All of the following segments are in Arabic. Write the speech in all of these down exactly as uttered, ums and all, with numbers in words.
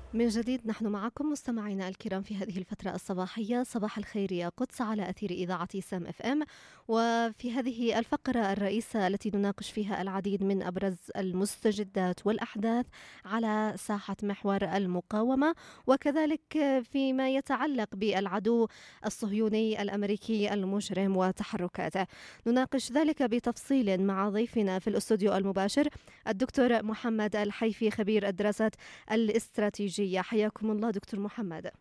من جديد نحن معكم مستمعينا الكرام في هذه الفترة الصباحية. صباح الخير يا قدس على أثير إذاعة سام اف ام. وفي هذه الفقرة الرئيسة التي نناقش فيها العديد من أبرز المستجدات والأحداث على ساحة محور المقاومة، وكذلك فيما يتعلق بالعدو الصهيوني الأمريكي المجرم وتحركاته. نناقش ذلك بتفصيل مع ضيفنا في الاستوديو المباشر الدكتور محمد الحيفي، خبير الدراسات الاستراتيجية. حياكم الله دكتور محمد.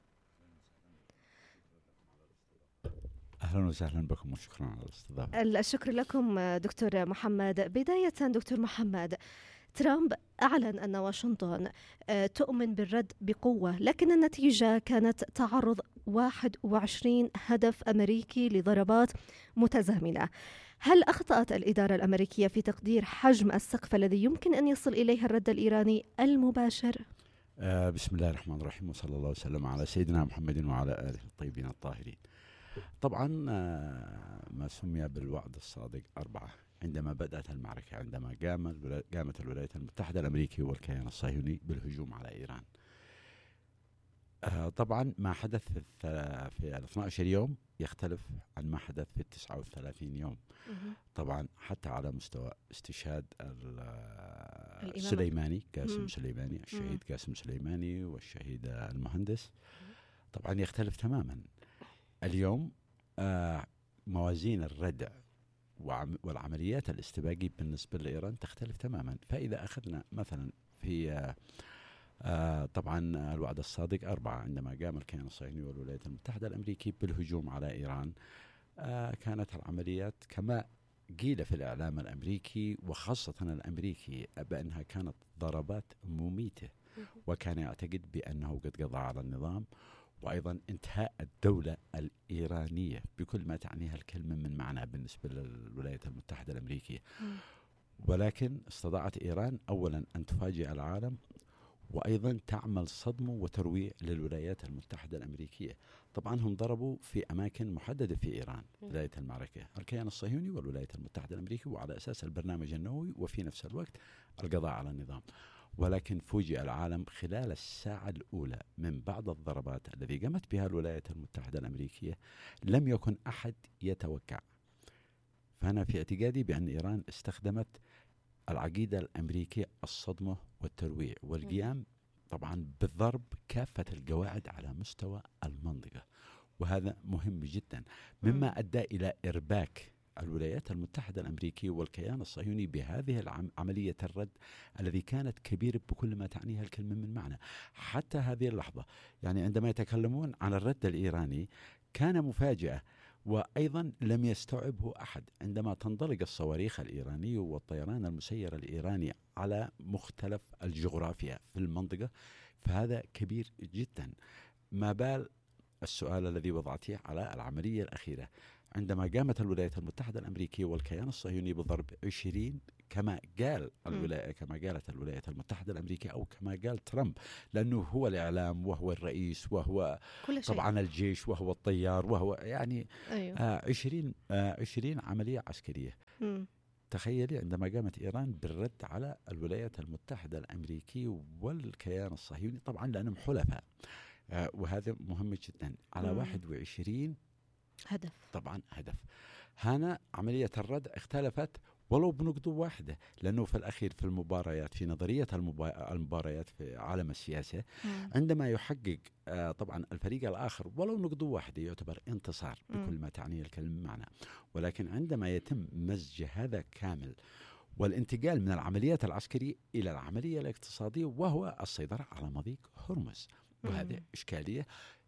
أهلا وسهلا بكم وشكرا على الاستضافة. الشكر لكم دكتور محمد. بداية دكتور محمد، ترامب أعلن أن واشنطن تؤمن بالرد بقوة، لكن النتيجة كانت تعرض واحد وعشرين هدف أمريكي لضربات متزامنة. هل أخطأت الإدارة الأمريكية في تقدير حجم السقف الذي يمكن أن يصل إليه الرد الإيراني المباشر؟ آه بسم الله الرحمن الرحيم، وصلى الله وسلم على سيدنا محمد وعلى آله الطيبين الطاهرين. طبعا آه ما سمي بالوعد الصادق أربعة عندما بدأت المعركة، عندما قام قامت الولايات المتحدة الأمريكية والكيان الصهيوني بالهجوم على إيران. آه طبعا ما حدث في, في ال اثني عشر يوم يختلف عن ما حدث في ال تسعة وثلاثين يوم. طبعا حتى على مستوى استشهاد السليماني قاسم سليماني الشهيد قاسم سليماني والشهيد المهندس طبعا يختلف تماما. اليوم آه موازين الردع والعمليات الاستباقية بالنسبة لإيران تختلف تماما. فإذا أخذنا مثلا في آه آه طبعا الوعد الصادق أربعة عندما قام الكيان الصهيوني والولايات المتحدة الأمريكية بالهجوم على إيران، آه كانت العمليات كما قيل في الإعلام الأمريكي وخاصة الأمريكي بأنها كانت ضربات مميتة، وكان يعتقد بأنه قد قضى على النظام وأيضا انتهاء الدولة الإيرانية بكل ما تعنيها الكلمة من معنى بالنسبة للولايات المتحدة الأمريكية. ولكن استطاعت إيران أولا أن تفاجئ العالم، وأيضا تعمل صدمة وترويع للولايات المتحدة الأمريكية. طبعا هم ضربوا في أماكن محددة في إيران بداية المعركة، الكيان الصهيوني والولايات المتحدة الأمريكية، وعلى أساس البرنامج النووي وفي نفس الوقت القضاء على النظام. ولكن فوجئ العالم خلال الساعة الأولى من بعض الضربات التي قامت بها الولايات المتحدة الأمريكية لم يكن أحد يتوقع. فأنا في اعتقادي بأن إيران استخدمت العقيدة الأمريكية الصدمة والترويع والقيام طبعا بالضرب كافة القواعد على مستوى المنطقة، وهذا مهم جدا مما أدى إلى إرباك الولايات المتحدة الأمريكية والكيان الصهيوني بهذه العملية الرد الذي كانت كبيرة بكل ما تعنيها الكلمة من معنى. حتى هذه اللحظة يعني عندما يتكلمون عن الرد الإيراني كان مفاجئة، وأيضا لم يستوعبه أحد. عندما تنطلق الصواريخ الإيرانية والطيران المسير الإيراني على مختلف الجغرافيا في المنطقة فهذا كبير جدا. ما بال السؤال الذي وضعته على العملية الأخيرة عندما قامت الولايات المتحدة الأمريكية والكيان الصهيوني بضرب عشرين كما قال الولاية كما قالت الولايات المتحدة الأمريكية أو كما قال ترامب، لأنه هو الإعلام وهو الرئيس وهو طبعا الجيش وهو الطيار وهو يعني أيوه. آه عشرين آه عشرين عملية عسكرية. م. تخيلي عندما قامت إيران بالرد على الولايات المتحدة الأمريكية والكيان الصهيوني طبعا لأنهم حلفاء، آه وهذا مهم جدا على م. واحد وعشرين هدف. طبعا هدف. هنا عملية الرد اختلفت ولو بنقطة واحدة، لأنه في الأخير في المباريات في نظرية المباريات في عالم السياسة مم. عندما يحقق آه طبعا الفريق الآخر ولو نقطة واحدة يعتبر انتصار بكل ما تعنيه الكلمة معنى. ولكن عندما يتم مزج هذا كامل والانتقال من العمليات العسكرية إلى العملية الاقتصادية وهو السيطرة على مضيق هرمز، وهذه إشكالية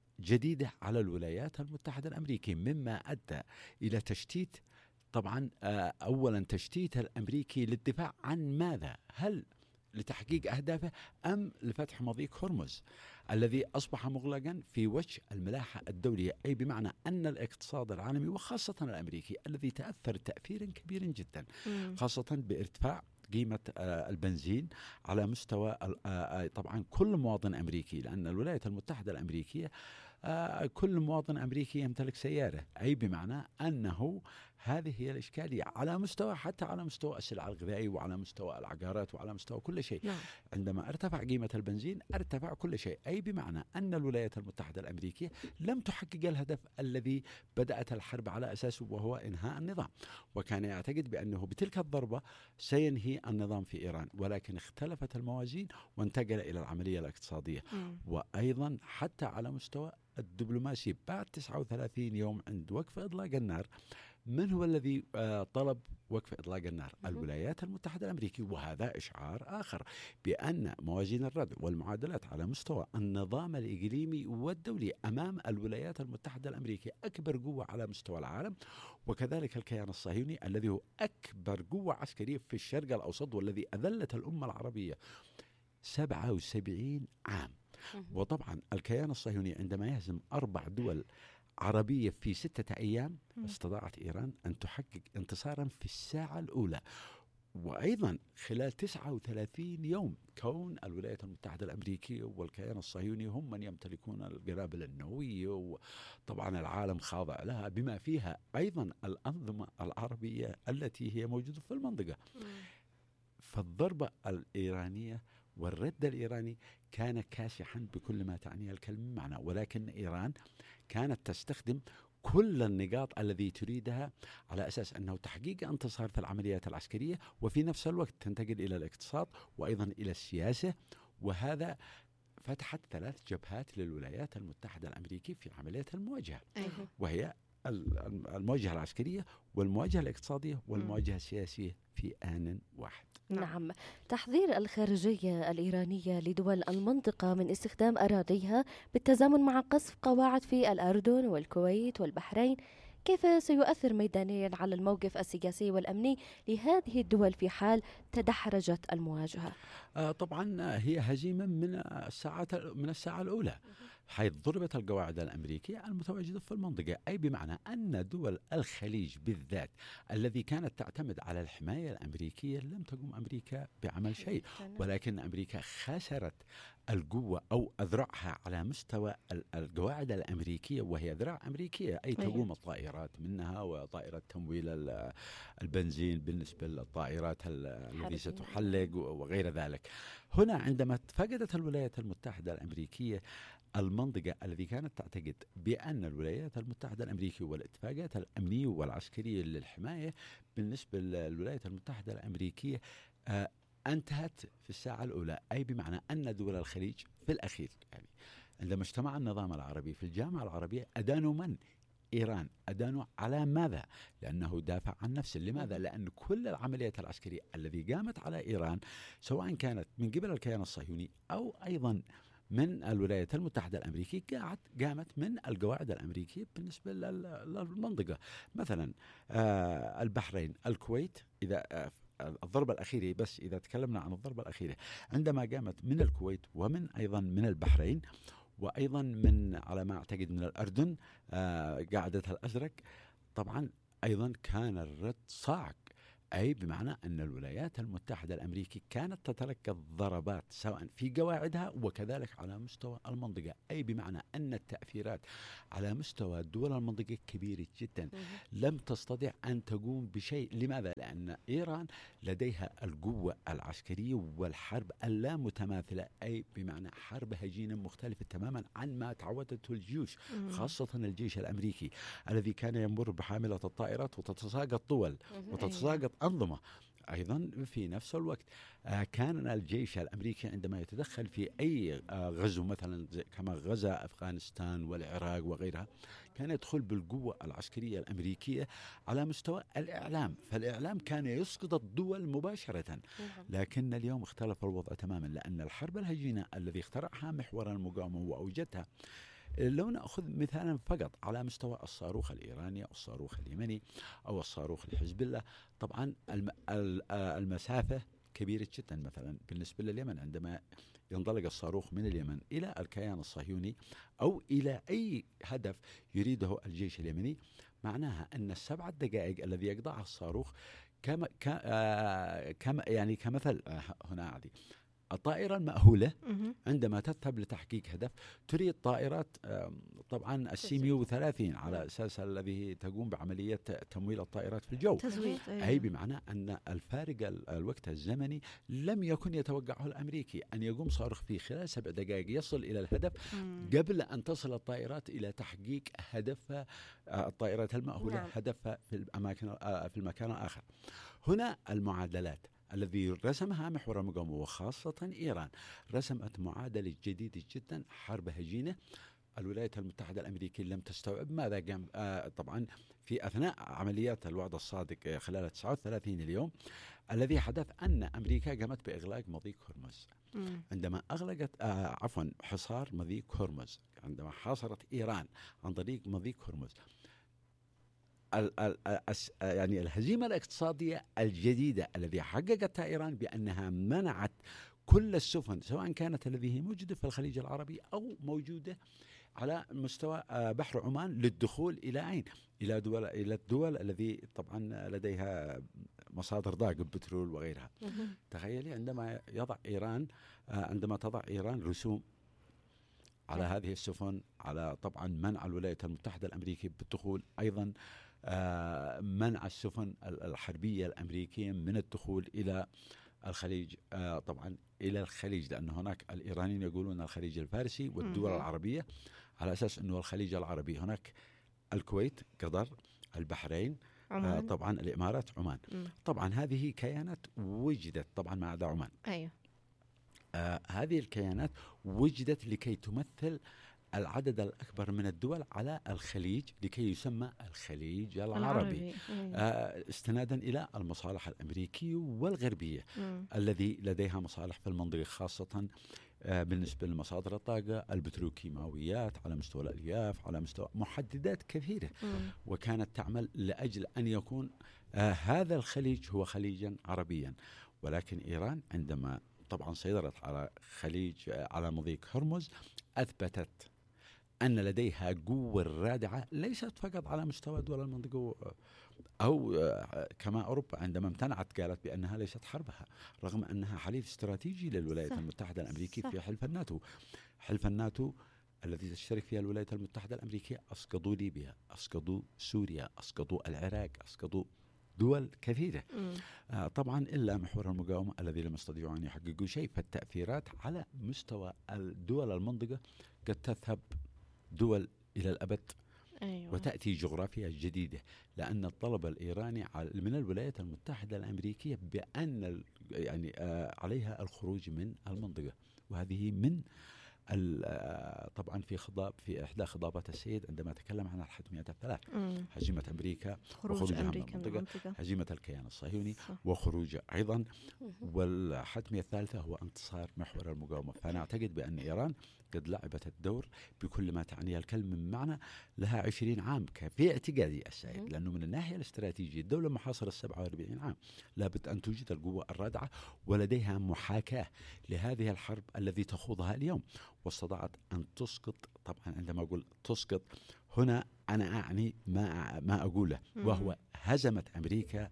جديدة على الولايات المتحدة الأمريكية مما أدى إلى تشتيت طبعا أولا تشتيت الأمريكي للدفاع عن ماذا؟ هل لتحقيق أهدافه أم لفتح مضيق هرمز الذي أصبح مغلقا في وجه الملاحة الدولية، أي بمعنى أن الاقتصاد العالمي وخاصة الأمريكي الذي تأثر تأثيرا كبيرا جدا خاصة بارتفاع قيمة البنزين على مستوى طبعا كل مواطن أمريكي، لأن الولايات المتحدة الأمريكية كل مواطن أمريكي يمتلك سيارة، أي بمعنى أنه هذه هي الإشكالية على مستوى، حتى على مستوى السلع الغذائية وعلى مستوى العقارات وعلى مستوى كل شيء. نعم. عندما ارتفع قيمة البنزين ارتفع كل شيء، أي بمعنى أن الولايات المتحدة الأمريكية لم تحقق الهدف الذي بدأت الحرب على أساسه، وهو إنهاء النظام. وكان يعتقد بأنه بتلك الضربة سينهي النظام في إيران، ولكن اختلفت الموازين وانتقل إلى العملية الاقتصادية. م. وأيضا حتى على مستوى الدبلوماسي، بعد تسعة وثلاثين يوم عند وقف إطلاق النار، من هو الذي طلب وقف إطلاق النار؟ الولايات المتحدة الأمريكية. وهذا إشعار آخر بأن موازين الردع والمعادلات على مستوى النظام الإقليمي والدولي أمام الولايات المتحدة الأمريكية أكبر قوة على مستوى العالم، وكذلك الكيان الصهيوني الذي هو أكبر قوة عسكرية في الشرق الأوسط، والذي أذلت الأمة العربية سبعة وسبعين عام. وطبعا الكيان الصهيوني عندما يهزم أربع دول عربية في ستة أيام، استطاعت إيران أن تحقق انتصارا في الساعة الأولى. وأيضا خلال تسعة وثلاثين يوم، كون الولايات المتحدة الأمريكية والكيان الصهيوني هم من يمتلكون القنابل النووية، وطبعا العالم خاضع لها، بما فيها أيضا الأنظمة العربية التي هي موجودة في المنطقة. فالضربة الإيرانية والرد الإيراني كان كاسحا بكل ما تعنيه الكلمة معنى، ولكن إيران كانت تستخدم كل النقاط الذي تريدها على أساس أنه تحقيق انتصار في العمليات العسكرية، وفي نفس الوقت تنتقل إلى الاقتصاد وأيضا إلى السياسة. وهذا فتحت ثلاث جبهات للولايات المتحدة الأمريكية في عملية المواجهة، وهي المواجهة العسكرية والمواجهة الاقتصادية والمواجهة السياسية في آن واحد. نعم. تحذير الخارجية الإيرانية لدول المنطقة من استخدام أراضيها بالتزامن مع قصف قواعد في الأردن والكويت والبحرين، كيف سيؤثر ميدانيا على الموقف السياسي والأمني لهذه الدول في حال تدحرجت المواجهة؟ آه طبعا هي هزيمة من الساعات من الساعة الأولى، حيث ضربت القواعد الأمريكية المتواجدة في المنطقة، أي بمعنى أن دول الخليج بالذات الذي كانت تعتمد على الحماية الأمريكية لم تقوم أمريكا بعمل شيء، ولكن أمريكا خسرت القوة أو أذرعها على مستوى القواعد الأمريكية، وهي ذراع أمريكية، أي تقوم الطائرات منها، وطائرة تمويل البنزين بالنسبة للطائرات التي ستحلق وغير ذلك. هنا عندما فقدت الولايات المتحدة الأمريكية المنطقة التي كانت تعتقد بأن الولايات المتحدة الأمريكية والاتفاقات الأمنية والعسكرية للحماية بالنسبة للولايات المتحدة الأمريكية آه انتهت في الساعة الأولى، أي بمعنى أن دول الخليج في الأخير، يعني عندما اجتمع النظام العربي في الجامعة العربية، أدانوا من؟ إيران. أدانوا على ماذا؟ لأنه دافع عن نفسه. لماذا؟ لأن كل العمليات العسكرية التي قامت على إيران، سواء كانت من قبل الكيان الصهيوني أو أيضا من الولايات المتحدة الأمريكية، قامت من القواعد الأمريكية بالنسبة للمنطقة. مثلا آه البحرين، الكويت، إذا آه الضربة الأخيرة، بس إذا تكلمنا عن الضربة الأخيرة، عندما قامت من الكويت ومن أيضا من البحرين وأيضا من على ما أعتقد من الأردن آه قاعدة الأزرق، طبعا أيضا كان الرد صاعق، أي بمعنى أن الولايات المتحدة الأمريكية كانت تتلقى الضربات سواء في قواعدها وكذلك على مستوى المنطقة، أي بمعنى أن التأثيرات على مستوى دول المنطقة كبيرة جدا، لم تستطع أن تقوم بشيء. لماذا؟ لأن إيران لديها القوة العسكرية والحرب اللامتماثلة، أي بمعنى حرب هجينة مختلفة تماما عن ما تعودته الجيوش، خاصة الجيش الأمريكي الذي كان يمر بحاملة الطائرات وتتساقط دول وتتساقط أنظمة. أيضا في نفس الوقت آه كان الجيش الأمريكي عندما يتدخل في أي آه غزو، مثلا كما غزا أفغانستان والعراق وغيرها، كان يدخل بالقوة العسكرية الأمريكية على مستوى الإعلام، فالإعلام كان يسقط الدول مباشرة. لكن اليوم اختلف الوضع تماما، لأن الحرب الهجينة الذي اخترعها محور المقاومة وأوجدها، لو نأخذ مثالا فقط على مستوى الصاروخ الإيراني أو الصاروخ اليمني أو الصاروخ الحزب الله، طبعا المسافة كبيرة جدا. مثلا بالنسبة لليمن، عندما ينطلق الصاروخ من اليمن إلى الكيان الصهيوني أو إلى أي هدف يريده الجيش اليمني، معناها أن السبعة دقائق الذي يقضعها الصاروخ كما كما يعني كمثل هنا عادي الطائرة المأهولة مهم. عندما تذهب لتحقيق هدف تريد طائرات آم، طبعا السي مية وثلاثين على أساس الذي تقوم بعملية تمويل الطائرات في الجو. تزويد. أي أيوة. بمعنى أن الفارق ال- الوقت الزمني لم يكن يتوقعه الأمريكي، أن يقوم صاروخ في خلال سبع دقائق يصل إلى الهدف مم. قبل أن تصل الطائرات إلى تحقيق هدفها، آه، الطائرات المأهولة نعم. هدفها في الأماكن آه، في المكان الآخر. هنا المعادلات الذي رسمها محور المقاومة وخاصة إيران رسمت معادلة جديدة جدا، حرب هجينة. الولايات المتحدة الأمريكية لم تستوعب ماذا قام آه طبعا في أثناء عمليات الوعد الصادق آه، خلال تسعة وثلاثين اليوم الذي حدث أن أمريكا قامت بإغلاق مضيق هرمز. مم. عندما أغلقت آه عفوا حصار مضيق هرمز، عندما حاصرت إيران عن طريق مضيق هرمز، ال ال الس- يعني الهزيمة الاقتصادية الجديدة الذي حققتها إيران بأنها منعت كل السفن سواء كانت الذي هي موجودة في الخليج العربي أو موجودة على مستوى آه، بحر عمان للدخول إلى عين إلى دول إلى الدول الذي طبعا لديها مصادر ضائقة بترول وغيرها. مهم. تخيلي عندما يضع إيران آه، عندما تضع إيران رسوم على نعم. هذه السفن، على طبعا منع الولايات المتحدة الأمريكية بالدخول، أيضا آه، منع السفن ال- الحربية الأمريكية من الدخول إلى الخليج، آه، طبعا إلى الخليج، لأن هناك الإيرانيين يقولون الخليج الفارسي والدول مهم. العربية، على أساس أنه الخليج العربي هناك الكويت، قطر، البحرين، آه، عمان. طبعا الإمارات، عمان. مم. طبعا هذه كيانات وجدت طبعا ما عدا عمان. أيوة. آه هذه الكيانات وجدت لكي تمثل العدد الأكبر من الدول على الخليج لكي يسمى الخليج العربي، أيوة. آه استنادا إلى المصالح الأمريكية والغربية مم. الذي لديها مصالح في المنطقة، خاصة آه بالنسبة لمصادر الطاقة، البتروكيماويات، على مستوى الألياف، على مستوى محددات كثيرة، مم. وكانت تعمل لأجل أن يكون آه هذا الخليج هو خليجا عربيا. ولكن إيران عندما طبعا سيطرت على خليج آه، على مضيق هرمز أثبتت أن لديها قوة رادعة ليست فقط على مستوى دول المنطقة أو آه، كما أوروبا عندما امتنعت قالت بأنها ليست حربها، رغم أنها حليف استراتيجي للولايات صح. المتحدة الأمريكية صح. في حلف الناتو. حلف الناتو الذي تشترك فيها الولايات المتحدة الأمريكية أسقطوا ليبيا، أسقطوا سوريا، أسقطوا العراق، أسقطوا دول كثيرة. مم. آه طبعا إلا محور المقاومة الذي لم يستطيعوا أن يحققوا شيء. فالتأثيرات على مستوى الدول المنطقة قد تذهب دول إلى الأبد أيوة. وتأتي جغرافيا جديدة، لأن الطلب الإيراني على- من الولايات المتحدة الأمريكية بأن ال- يعني آه عليها الخروج من المنطقة، وهذه من ال- آه طبعا في خضاب في إحدى خطابات السيد عندما تكلم عن الحتميات الثلاث: مم. هزيمة أمريكا، خروج وخروجها من أمريكا من المنطقة، المنطقة. هزيمة الكيان الصهيوني، صح. وخروج أيضا، مهم. والحتمية الثالثة هو انتصار محور المقاومة. فأنا أعتقد بأن إيران قد لعبت الدور بكل ما تعنيه الكلمة من معنى لها عشرين عام في اعتقادي السائد، مهم. لأنه من الناحية الاستراتيجية الدولة محاصرة السبعة وأربعين عام، لابد أن توجد القوة الرادعة ولديها محاكاة لهذه الحرب التي تخوضها اليوم، واستطاعت أن تسقط. طبعا عندما أقول تسقط هنا أنا أعني ما ما أقوله، وهو مم. هزمت أمريكا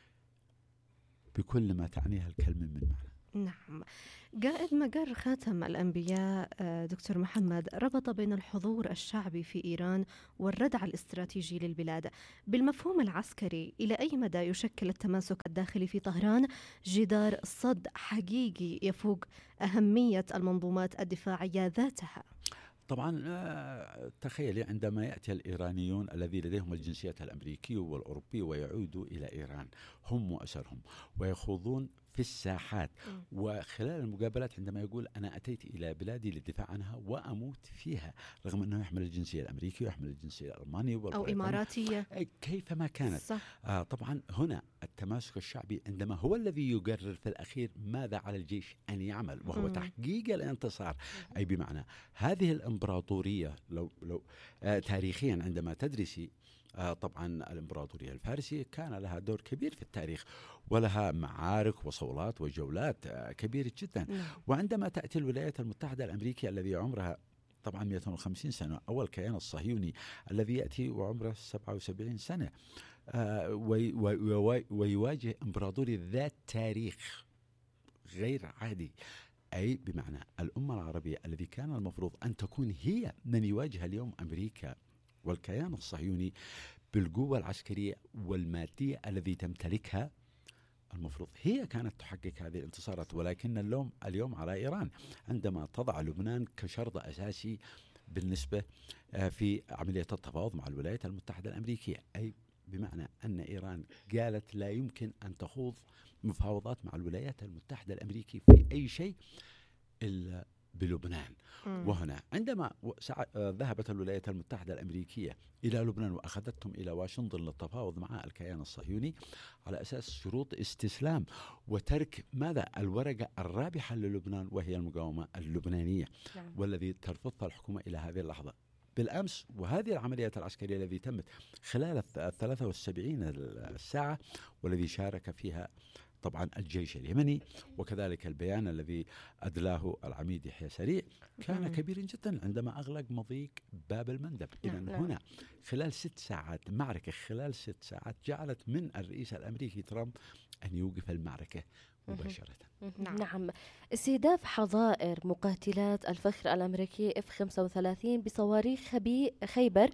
بكل ما تعنيها الكلمة من معنى. نعم. قائد مقر خاتم الأنبياء آه، دكتور محمد ربط بين الحضور الشعبي في إيران والردع الاستراتيجي للبلاد. بالمفهوم العسكري، إلى أي مدى يشكل التماسك الداخلي في طهران جدار صد حقيقي يفوق أهمية المنظومات الدفاعية ذاتها؟ طبعا آه، تخيلي عندما يأتي الإيرانيون الذي لديهم الجنسيات الأمريكية والأوروبية ويعودوا إلى إيران هم وأسرهم ويخوضون في الساحات، مم. وخلال المقابلات عندما يقول أنا أتيت إلى بلادي للدفاع عنها وأموت فيها، رغم أنه يحمل الجنسية الأمريكية ويحمل الجنسية الألمانية أو والبريطانية إماراتية. أي كيفما كانت. صح. آه طبعا هنا التماسك الشعبي عندما هو الذي يقرر في الأخير ماذا على الجيش أن يعمل، وهو مم. تحقيق الانتصار. أي بمعنى هذه الإمبراطورية لو لو آه تاريخيا عندما تدرسي آه طبعا الإمبراطورية الفارسية كان لها دور كبير في التاريخ، ولها معارك وصولات وجولات آه كبيرة جدا. نعم. وعندما تأتي الولايات المتحدة الأمريكية الذي عمرها طبعا مئة وخمسين سنة، أول كيان الصهيوني الذي يأتي وعمره سبعة وسبعين سنة، آه وي وي ويواجه إمبراطورية ذات تاريخ غير عادي. أي بمعنى الأمة العربية الذي كان المفروض أن تكون هي من يواجه اليوم أمريكا والكيان الصهيوني بالقوة العسكرية والمادية الذي تمتلكها، المفروض هي كانت تحقق هذه الانتصارات، ولكن اللوم اليوم على إيران عندما تضع لبنان كشرط أساسي بالنسبة في عملية التفاوض مع الولايات المتحدة الأمريكية. أي بمعنى أن إيران قالت لا يمكن أن تخوض مفاوضات مع الولايات المتحدة الأمريكية في أي شيء إلا بلبنان. م. وهنا عندما ذهبت الولايات المتحدة الأمريكية إلى لبنان وأخذتهم إلى واشنطن للتفاوض مع الكيان الصهيوني على أساس شروط استسلام وترك ماذا الورقة الرابحة للبنان وهي المقاومة اللبنانية. نعم. والذي ترفضها الحكومة إلى هذه اللحظة بالأمس. وهذه العمليات العسكرية التي تمت خلال الثلاثة والسبعين الساعة والذي شارك فيها طبعا الجيش اليمني، وكذلك البيان الذي أدلاه العميد يحيى سريع كان كبير جدا عندما أغلق مضيق باب المندب. إذن هنا خلال ست ساعات معركة، خلال ست ساعات جعلت من الرئيس الأمريكي ترامب أن يوقف المعركة مباشرة. نعم. نعم. استهداف حظائر مقاتلات الفخر الأمريكي إف خمسة وثلاثين بصواريخ خيبر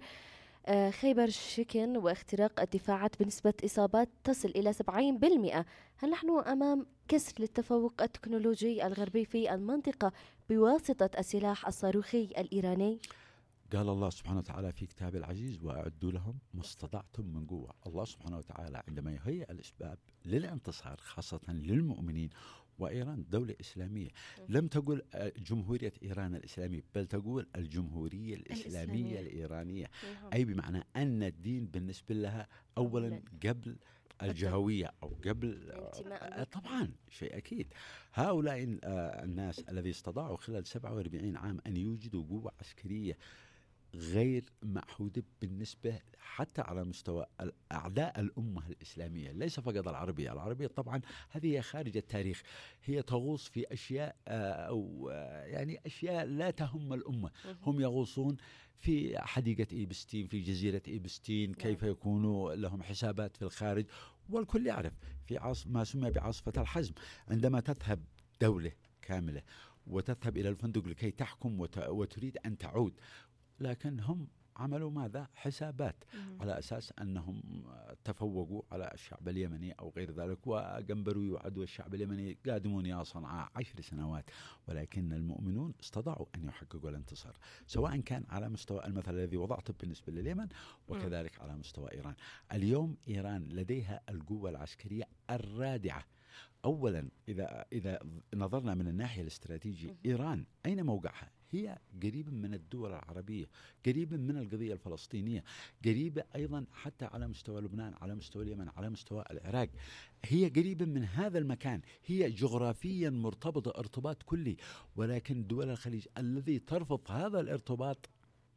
خيبر شكن واختراق الدفاعات بنسبة إصابات تصل إلى سبعين بالمئة. هل نحن أمام كسر للتفوق التكنولوجي الغربي في المنطقة بواسطة السلاح الصاروخي الإيراني؟ قال الله سبحانه وتعالى في كتاب العزيز وأعدوا لهم ما استطعتم من قوة. الله سبحانه وتعالى عندما يهيئ الأسباب للانتصار خاصة للمؤمنين، وإيران دولة إسلامية، لم تقول جمهورية إيران الإسلامية بل تقول الجمهورية الإسلامية, الإسلامية الإيرانية. أي بمعنى أن الدين بالنسبة لها أولا قبل الجهوية أو قبل آه طبعا شيء أكيد. هؤلاء آه الناس الذي استطاعوا خلال سبعة وأربعين عام أن يوجدوا قوة عسكرية غير معهودة بالنسبة حتى على مستوى أعداء الأمة الإسلامية، ليس فقط العربية. العربية طبعا هذه خارج التاريخ، هي تغوص في أشياء أو يعني أشياء لا تهم الأمة. هم يغوصون في حديقة إيبستين، في جزيرة إيبستين، كيف يكونوا لهم حسابات في الخارج، والكل يعرف في عاصف ما سمي بعاصفة الحزم. عندما تذهب دولة كاملة وتذهب إلى الفندق لكي تحكم وتريد أن تعود، لكن هم عملوا ماذا؟ حسابات مم. على أساس أنهم تفوقوا على الشعب اليمني أو غير ذلك، وقنبروا يعدوا الشعب اليمني قادمون يا صنعاء عشر سنوات، ولكن المؤمنون استطاعوا أن يحققوا الانتصار، سواء كان على مستوى المثل الذي وضعته بالنسبة لليمن وكذلك مم. على مستوى إيران. اليوم إيران لديها القوة العسكرية الرادعة. أولا إذا إذا نظرنا من الناحية الاستراتيجية، إيران أين موقعها؟ هي قريبة من الدول العربية، قريبة من القضية الفلسطينية، قريبة أيضا حتى على مستوى لبنان، على مستوى اليمن، على مستوى العراق. هي قريبة من هذا المكان، هي جغرافيا مرتبطة ارتباط كلي. ولكن دول الخليج الذي ترفض هذا الارتباط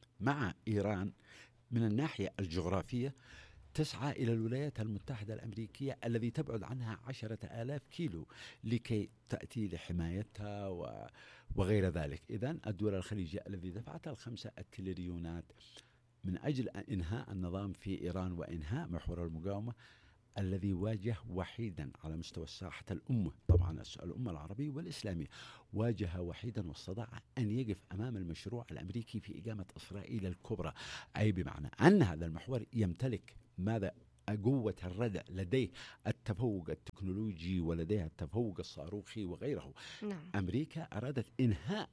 مع إيران من الناحية الجغرافية تسعى إلى الولايات المتحدة الأمريكية الذي تبعد عنها عشرة آلاف كيلو لكي تأتي لحمايتها و... وغير ذلك. إذن الدول الخليجية الذي دفعت الخمسة التريليونات من أجل إنهاء النظام في إيران وإنهاء محور المقاومة الذي واجه وحيدا على مستوى ساحة الأمة، طبعا الأمة العربية والإسلامية، واجه وحيدا واستطاع أن يقف أمام المشروع الأمريكي في إقامة إسرائيل الكبرى. أي بمعنى أن هذا المحور يمتلك ماذا؟ قوة الردع، لديه التفوق التكنولوجي ولديها التفوق الصاروخي وغيره. نعم. أمريكا أرادت إنهاء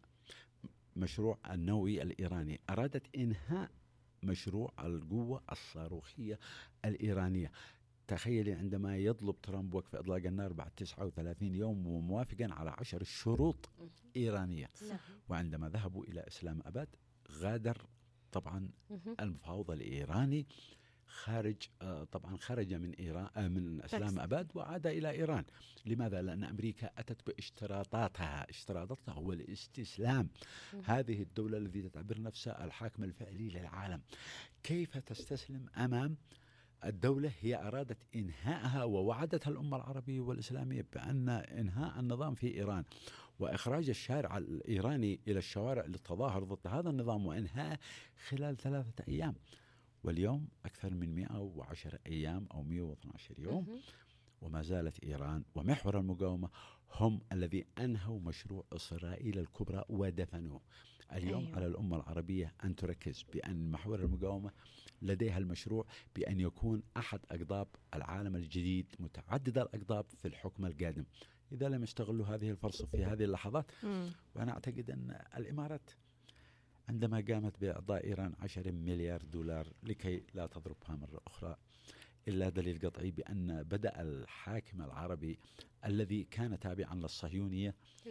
مشروع النووي الإيراني، أرادت إنهاء مشروع القوة الصاروخية الإيرانية. تخيلي عندما يطلب ترامب وقف إطلاق النار بعد تسعة وثلاثين يوم وموافقا على عشر شروط إيرانية، وعندما ذهبوا إلى إسلام أباد غادر طبعا المفاوض الإيراني خارج آه طبعا خرج من إيران آه من إسلام أباد وعاد إلى إيران. لماذا؟ لأن أمريكا أتت باشتراطاتها، اشتراطاتها هو الاستسلام. هذه الدولة التي تعتبر نفسها الحاكم الفعلي للعالم، كيف تستسلم أمام الدولة هي أرادت إنهاءها ووعدتها الأمة العربية والإسلامية بأن إنهاء النظام في إيران وإخراج الشارع الإيراني إلى الشوارع للتظاهر ضد هذا النظام وإنهاء خلال ثلاثة أيام، واليوم أكثر من مئة وعشرة أيام أو مئة واثني عشر يوم وما زالت إيران ومحور المقاومة هم الذي أنهوا مشروع إسرائيل الكبرى ودفنوه. اليوم أيوة. على الأمة العربية أن تركز بأن محور المقاومة لديها المشروع بأن يكون أحد أقطاب العالم الجديد متعدد الأقطاب في الحكم القادم. إذا لم يستغلوا هذه الفرصة في هذه اللحظات، مم. وأنا أعتقد أن الإمارات عندما قامت بإعطاء إيران عشرة مليار دولار لكي لا تضربها مرة أخرى، إلا دليل قطعي بأن بدأ الحاكم العربي الذي كان تابعا للصهيونية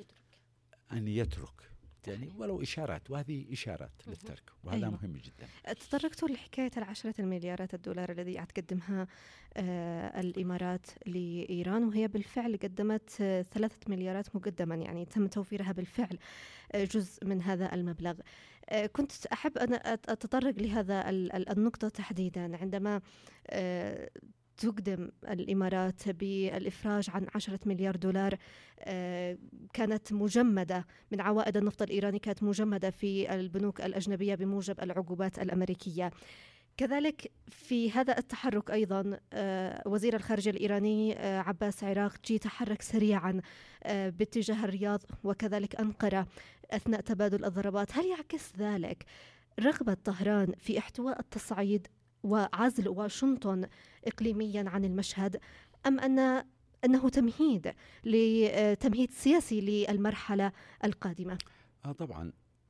أن يترك، يعني ولو إشارات، وهذه إشارات للترك، وهذا أيوة. مهم جدا. تطرقتوا لحكاية العشرة المليارات الدولار الذي تقدمها آه الإمارات لإيران، وهي بالفعل قدمت آه ثلاثة مليارات مقدما، يعني تم توفيرها بالفعل آه جزء من هذا المبلغ. آه كنت أحب أن أتطرق لهذا النقطة تحديدا، عندما آه تقدم الإمارات بالإفراج عن عشرة مليار دولار آه كانت مجمدة من عوائد النفط الإيراني، كانت مجمدة في البنوك الأجنبية بموجب العقوبات الأمريكية. كذلك في هذا التحرك أيضا آه وزير الخارجية الإيراني آه عباس عراقجي تحرك سريعا آه باتجاه الرياض وكذلك أنقرة أثناء تبادل الضربات. هل يعكس ذلك رغبة طهران في احتواء التصعيد وعزل واشنطن إقليميا عن المشهد، أم أن أنه تمهيد لتمهيد سياسي للمرحلة القادمة؟ آه طبعا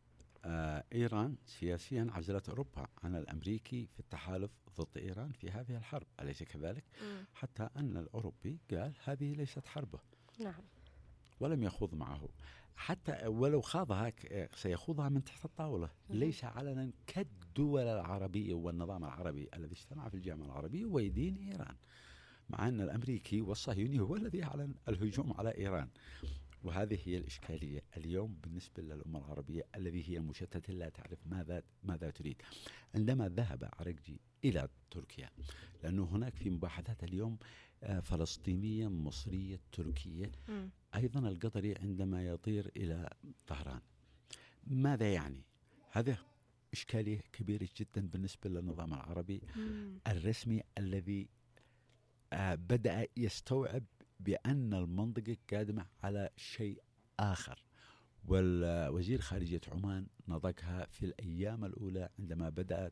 آه إيران سياسيا عزلت أوروبا عن الأمريكي في التحالف ضد إيران في هذه الحرب، أليس كذلك؟ م. حتى أن الأوروبي قال هذه ليست حربه. نعم. ولم يخوض معه، حتى ولو خاضها سيخوضها من تحت الطاولة، ليس علنا كالدول العربية والنظام العربي الذي اجتمع في الجامعة العربية ويدين إيران، مع أن الأمريكي والصهيوني هو الذي أعلن الهجوم على إيران. وهذه هي الإشكالية اليوم بالنسبة للأمة العربية الذي هي مشتتة لا تعرف ماذا ماذا تريد. عندما ذهب عراقجي إلى تركيا، لأنه هناك في مباحثات اليوم فلسطينية مصرية تركية، م. أيضا القطري عندما يطير إلى طهران، ماذا يعني؟ هذا إشكالية كبيرة جدا بالنسبة للنظام العربي م. الرسمي الذي آه بدأ يستوعب بأن المنطقة قادمة على شيء آخر. والوزير خارجية عمان نطقها في الأيام الأولى عندما بدأت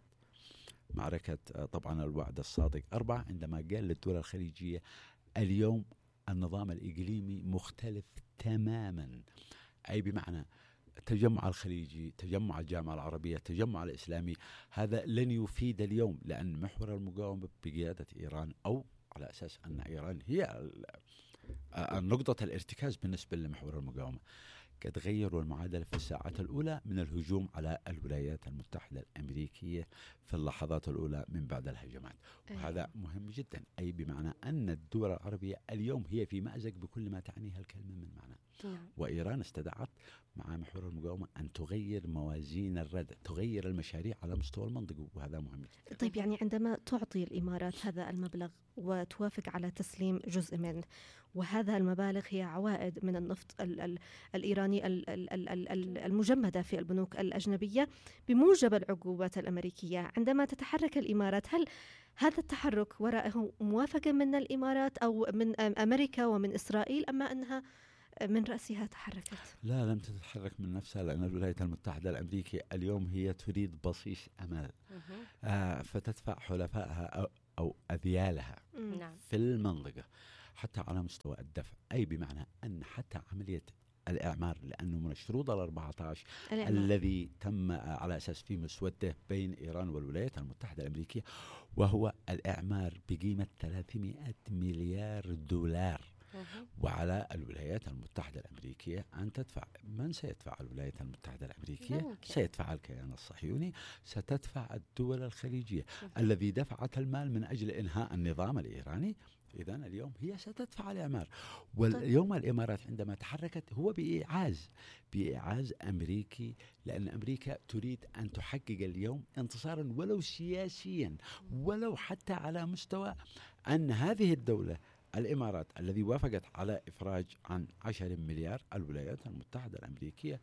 معركة طبعا الوعد الصادق أربعة، عندما قال للدول الخليجية اليوم النظام الإقليمي مختلف تماما، أي بمعنى التجمع الخليجي، تجمع الجامعة العربية، التجمع الإسلامي، هذا لن يفيد اليوم، لأن محور المقاومة بقيادة إيران، أو على أساس أن إيران هي نقطة الارتكاز بالنسبة لمحور المقاومة، قد غيروا المعادلة في الساعات الأولى من الهجوم على الولايات المتحدة الأمريكية في اللحظات الأولى من بعد الهجمات. وهذا مهم جدا، أي بمعنى أن الدول العربية اليوم هي في مأزق بكل ما تعنيها الكلمة من معنى. وإيران استدعت مع محور المقاومة أن تغير موازين الردع، تغير المشاريع على مستوى المنطقة، وهذا مهم جدا. طيب، يعني عندما تعطي الإمارات هذا المبلغ وتوافق على تسليم جزء منه، وهذا المبالغ هي عوائد من النفط ال ال الإيراني ال ال ال ال المجمدة في البنوك الأجنبية بموجب العقوبات الأمريكية، عندما تتحرك الإمارات، هل هذا التحرك وراءه موافقة من الإمارات أو من أمريكا ومن إسرائيل، أما أنها من رأسها تحركت؟ لا، لم تتحرك من نفسها، لأن الولايات المتحدة الأمريكية اليوم هي تريد بصيص أمل آه فتدفع حلفائها أو, أو أذيالها نعم. في المنطقة حتى على مستوى الدفع، أي بمعنى أن حتى عملية الإعمار، لأنه من الشروط الأربعة عشر الذي تم على أساس في مسودة بين إيران والولايات المتحدة الأمريكية، وهو الإعمار بقيمة ثلاثمائة مليار دولار، وعلى الولايات المتحدة الأمريكية أن تدفع. من سيدفع الولايات المتحدة الأمريكية؟ سيدفع الكيان الصهيوني، ستدفع الدول الخليجية الذي دفعت المال من أجل إنهاء النظام الإيراني. إذن اليوم هي ستدفع الإعمار. واليوم الإمارات عندما تحركت هو بإعاز بإعاز أمريكي، لأن أمريكا تريد أن تحقق اليوم انتصارا ولو سياسيا، ولو حتى على مستوى أن هذه الدولة الإمارات الذي وافقت على إفراج عن عشرة مليار، الولايات المتحدة الأمريكية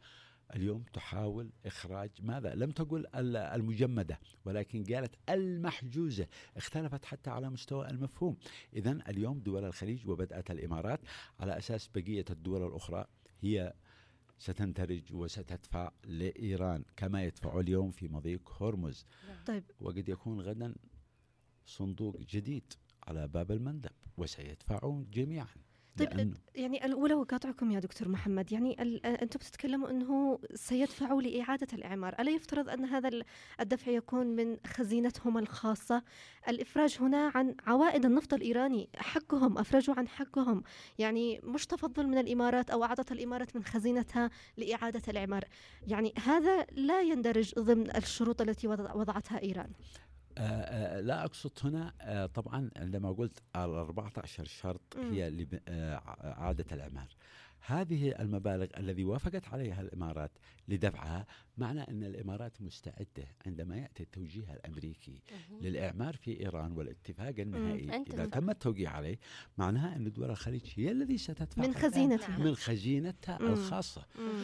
اليوم تحاول إخراج ماذا؟ لم تقل المجمدة، ولكن قالت المحجوزة. اختلفت حتى على مستوى المفهوم. إذن اليوم دول الخليج وبدأت الإمارات على أساس بقية الدول الأخرى هي ستنترج وستدفع لإيران كما يدفع اليوم في مضيق هرمز. طيب. وقد يكون غدا صندوق جديد على باب المندب وسيدفعون جميعا. طيب يعني ولو قاطعكم يا دكتور محمد، يعني أنتم بتتكلموا أنه سيدفعوا لإعادة الإعمار، ألا يفترض أن هذا الدفع يكون من خزينتهم الخاصة؟ الإفراج هنا عن عوائد النفط الإيراني، حقهم، أفرجوا عن حقهم، يعني مش تفضل من الإمارات أو أعطت الإمارات من خزينتها لإعادة الإعمار. يعني هذا لا يندرج ضمن الشروط التي وضعتها إيران. آه آه لا أقصد هنا آه طبعا عندما قلت الأربعة عشر شرط هي لإعادة الإعمار، هذه المبالغ الذي وافقت عليها الإمارات لدفعها، معنى أن الإمارات مستعدة عندما يأتي التوجيه الأمريكي للإعمار في إيران والاتفاق النهائي إذا تم التوقيع عليه، معناها أن دول الخليج هي الذي ستدفع من خزينتها من خزينتها الخاصة.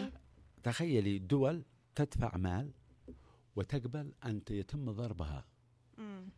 تخيلي دول تدفع مال وتقبل أن يتم ضربها. مم.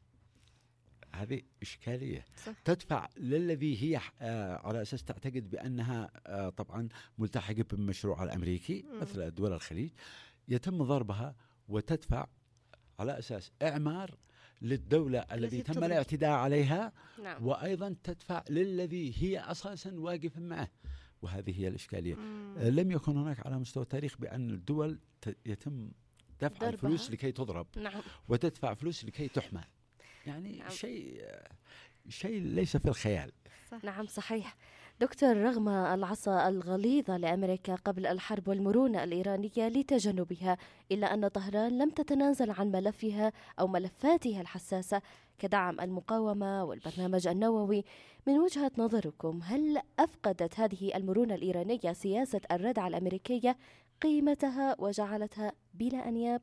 هذه إشكالية. صح. تدفع للذي هي آه على أساس تعتقد بأنها آه طبعا ملتحقة بالمشروع الأمريكي. مم. مثل دول الخليج يتم ضربها وتدفع على أساس إعمار للدولة الذي تم الاعتداء عليها. نعم. وأيضا تدفع للذي هي أساسا واقف معه، وهذه هي الإشكالية. آه لم يكن هناك على مستوى التاريخ بأن الدول يتم دفع ضربها. الفلوس لكي تضرب. نعم. وتدفع فلوس لكي تحمى، يعني نعم. شيء شيء ليس في الخيال. صح. نعم صحيح. دكتور، رغم العصا الغليظة لأمريكا قبل الحرب والمرونة الإيرانية لتجنبها، إلا أن طهران لم تتنازل عن ملفها أو ملفاتها الحساسة كدعم المقاومة والبرنامج النووي. من وجهة نظركم، هل أفقدت هذه المرونة الإيرانية سياسة الردع الأمريكية قيمتها وجعلتها بلا أنياب؟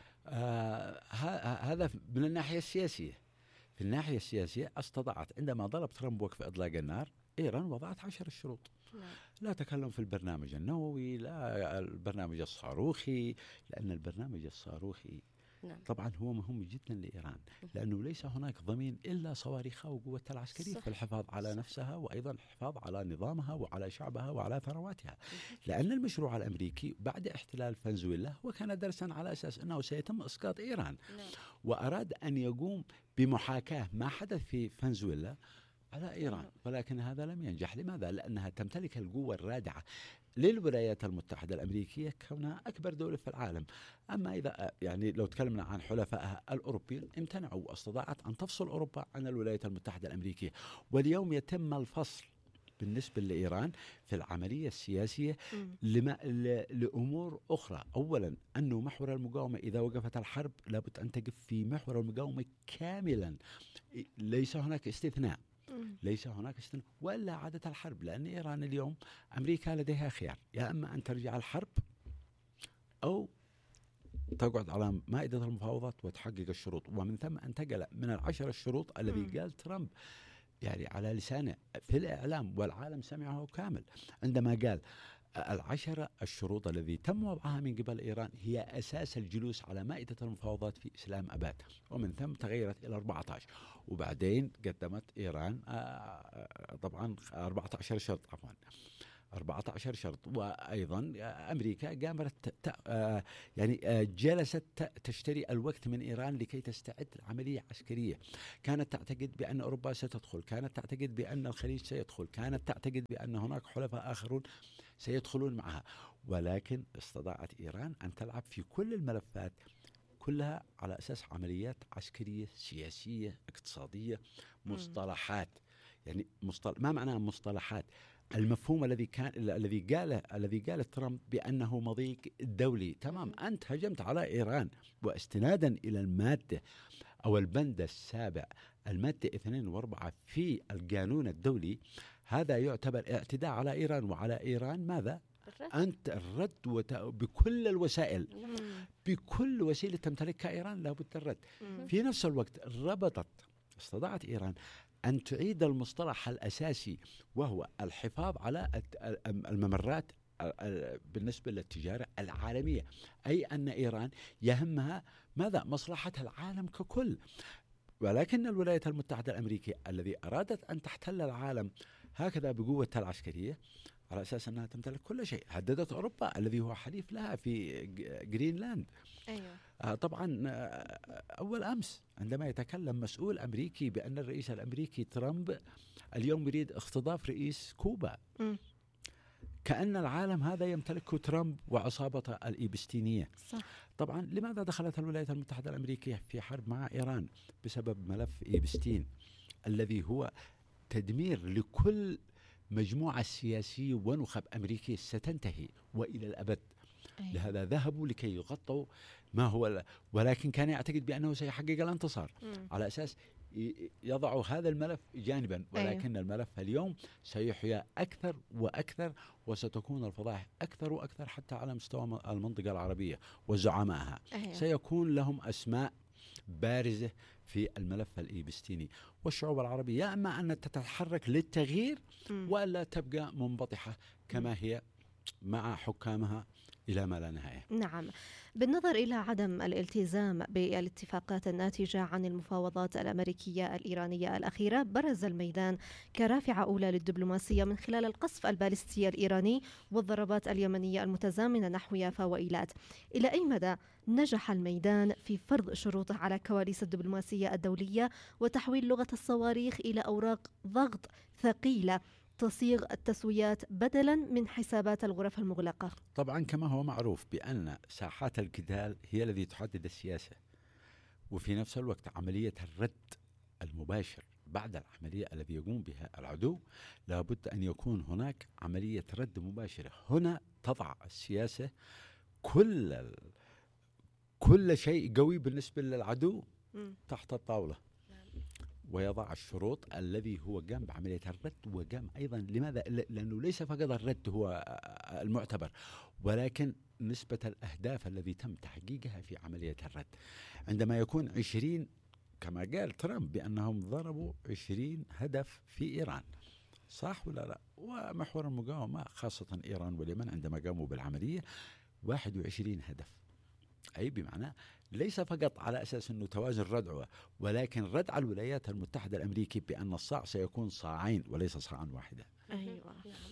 آه هذا من الناحية السياسية. في الناحية السياسية استطاعت عندما طلب ترامب وقف إطلاق النار، إيران وضعت عشر الشروط. نعم. لا تكلم في البرنامج النووي، لا البرنامج الصاروخي، لأن البرنامج الصاروخي نعم. طبعا هو مهم جدا لإيران، لأنه ليس هناك ضمين إلا صواريخها وقوتها العسكرية صح. في الحفاظ على صح. نفسها، وأيضا الحفاظ على نظامها وعلى شعبها وعلى ثرواتها. لأن المشروع الأمريكي بعد احتلال فنزويلا وكان درسا على أساس أنه سيتم إسقاط إيران. نعم. وأراد أن يقوم بمحاكاة ما حدث في فنزويلا على إيران، ولكن هذا لم ينجح. لماذا؟ لأنها تمتلك القوة الرادعة للولايات المتحدة الأمريكية كونها أكبر دولة في العالم. أما إذا يعني لو تكلمنا عن حلفائها الأوروبيين، امتنعوا واستطاعت أن تفصل أوروبا عن الولايات المتحدة الأمريكية. واليوم يتم الفصل بالنسبة لإيران في العملية السياسية لما لأمور أخرى. أولا أنه محور المقاومة إذا وقفت الحرب لابد أن تقف في محور المقاومة كاملا، ليس هناك استثناء. ليس هناك استثناء ولا عادة الحرب، لأن إيران اليوم أمريكا لديها خيار، يا أما أن ترجع الحرب أو تقعد على مائدة المفاوضات وتحقق الشروط، ومن ثم انتقل من العشر الشروط الذي قال ترامب يعني على لسانه في الإعلام والعالم سمعه كامل، عندما قال العشرة الشروط الذي تم وضعها من قبل إيران هي أساس الجلوس على مائدة المفاوضات في إسلام أباد، ومن ثم تغيرت إلى أربعة عشر، وبعدين قدمت إيران طبعا أربعة عشر شرط عفوا أربعة عشر شرط. وأيضا أمريكا قامت يعني جلست تشتري الوقت من إيران لكي تستعد لعملية عسكرية. كانت تعتقد بأن أوروبا ستدخل، كانت تعتقد بأن الخليج سيدخل، كانت تعتقد بأن هناك حلفاء آخرون سيدخلون معها، ولكن استطاعت إيران أن تلعب في كل الملفات كلها على أساس عمليات عسكرية سياسية اقتصادية مصطلحات. يعني مصطلح ما معناها مصطلحات؟ المفهوم الذي كان الذي قاله الذي قاله ترامب بأنه مضيق دولي. تمام، أنت هجمت على إيران، واستنادا إلى المادة أو البند السابع المادة اثنين وأربعة في القانون الدولي، هذا يعتبر اعتداء على إيران، وعلى إيران ماذا؟ أنت الرد وت... بكل الوسائل، بكل وسيلة تمتلكها إيران لابد الرد. في نفس الوقت ربطت استطاعت إيران أن تعيد المصطلح الأساسي وهو الحفاظ على الممرات بالنسبة للتجارة العالمية، أي أن إيران يهمها ماذا؟ مصلحة العالم ككل. ولكن الولايات المتحدة الأمريكية الذي أرادت أن تحتل العالم هكذا بقوتها العسكرية على أساس أنها تمتلك كل شيء، هددت أوروبا الذي هو حليف لها في جرينلاند. أيوة. آه طبعا آه أول أمس عندما يتكلم مسؤول أمريكي بأن الرئيس الأمريكي ترامب اليوم يريد اختطاف رئيس كوبا، م. كأن العالم هذا يمتلكه ترامب وعصابته الإيبستينية. صح. طبعا لماذا دخلت الولايات المتحدة الأمريكية في حرب مع إيران؟ بسبب ملف إيبستين الذي هو تدمير لكل مجموعة سياسية ونخب أمريكية ستنتهي وإلى الأبد. أيه. لهذا ذهبوا لكي يغطوا ما هو، ولكن كان يعتقد بأنه سيحقق الانتصار م. على أساس يضعوا هذا الملف جانبا، ولكن أيه. الملف اليوم سيحيا أكثر وأكثر، وستكون الفضائح أكثر وأكثر حتى على مستوى المنطقة العربية وزعمائها. أيه. سيكون لهم أسماء بارزة في الملف الإيبستيني، والشعوب العربية يا أما أن تتحرك للتغيير م. ولا تبقى منبطحة كما هي مع حكامها إلى ما لا نهاية. نعم. بالنظر إلى عدم الالتزام بالاتفاقات الناتجة عن المفاوضات الأمريكية الإيرانية الأخيرة، برز الميدان كرافعة أولى للدبلوماسية من خلال القصف البالستي الإيراني والضربات اليمنية المتزامنة نحو يافا وإيلات. إلى أي مدى نجح الميدان في فرض شروطه على كواليس الدبلوماسية الدولية وتحويل لغة الصواريخ إلى أوراق ضغط ثقيلة تصيغ التسويات بدلا من حسابات الغرف المغلقة؟ طبعا كما هو معروف بأن ساحات القتال هي التي تحدد السياسة، وفي نفس الوقت عملية الرد المباشر بعد العملية التي يقوم بها العدو لابد أن يكون هناك عملية رد مباشرة. هنا تضع السياسة كل كل شيء قوي بالنسبة للعدو م. تحت الطاولة، ويضع الشروط الذي هو قام بعملية الرد، وقام أيضا لماذا؟ لأنه ليس فقط الرد هو المعتبر، ولكن نسبة الأهداف الذي تم تحقيقها في عملية الرد. عندما يكون عشرين كما قال ترامب بأنهم ضربوا عشرين هدف في إيران، صح ولا لا؟ ومحور المقاومة خاصة إيران واليمن عندما قاموا بالعملية واحد وعشرين هدف، أي بمعنى ليس فقط على أساس أنه توازن ردعه، ولكن ردع الولايات المتحدة الأمريكية بأن الصاع سيكون صاعين وليس صاعا واحدة. أيوة.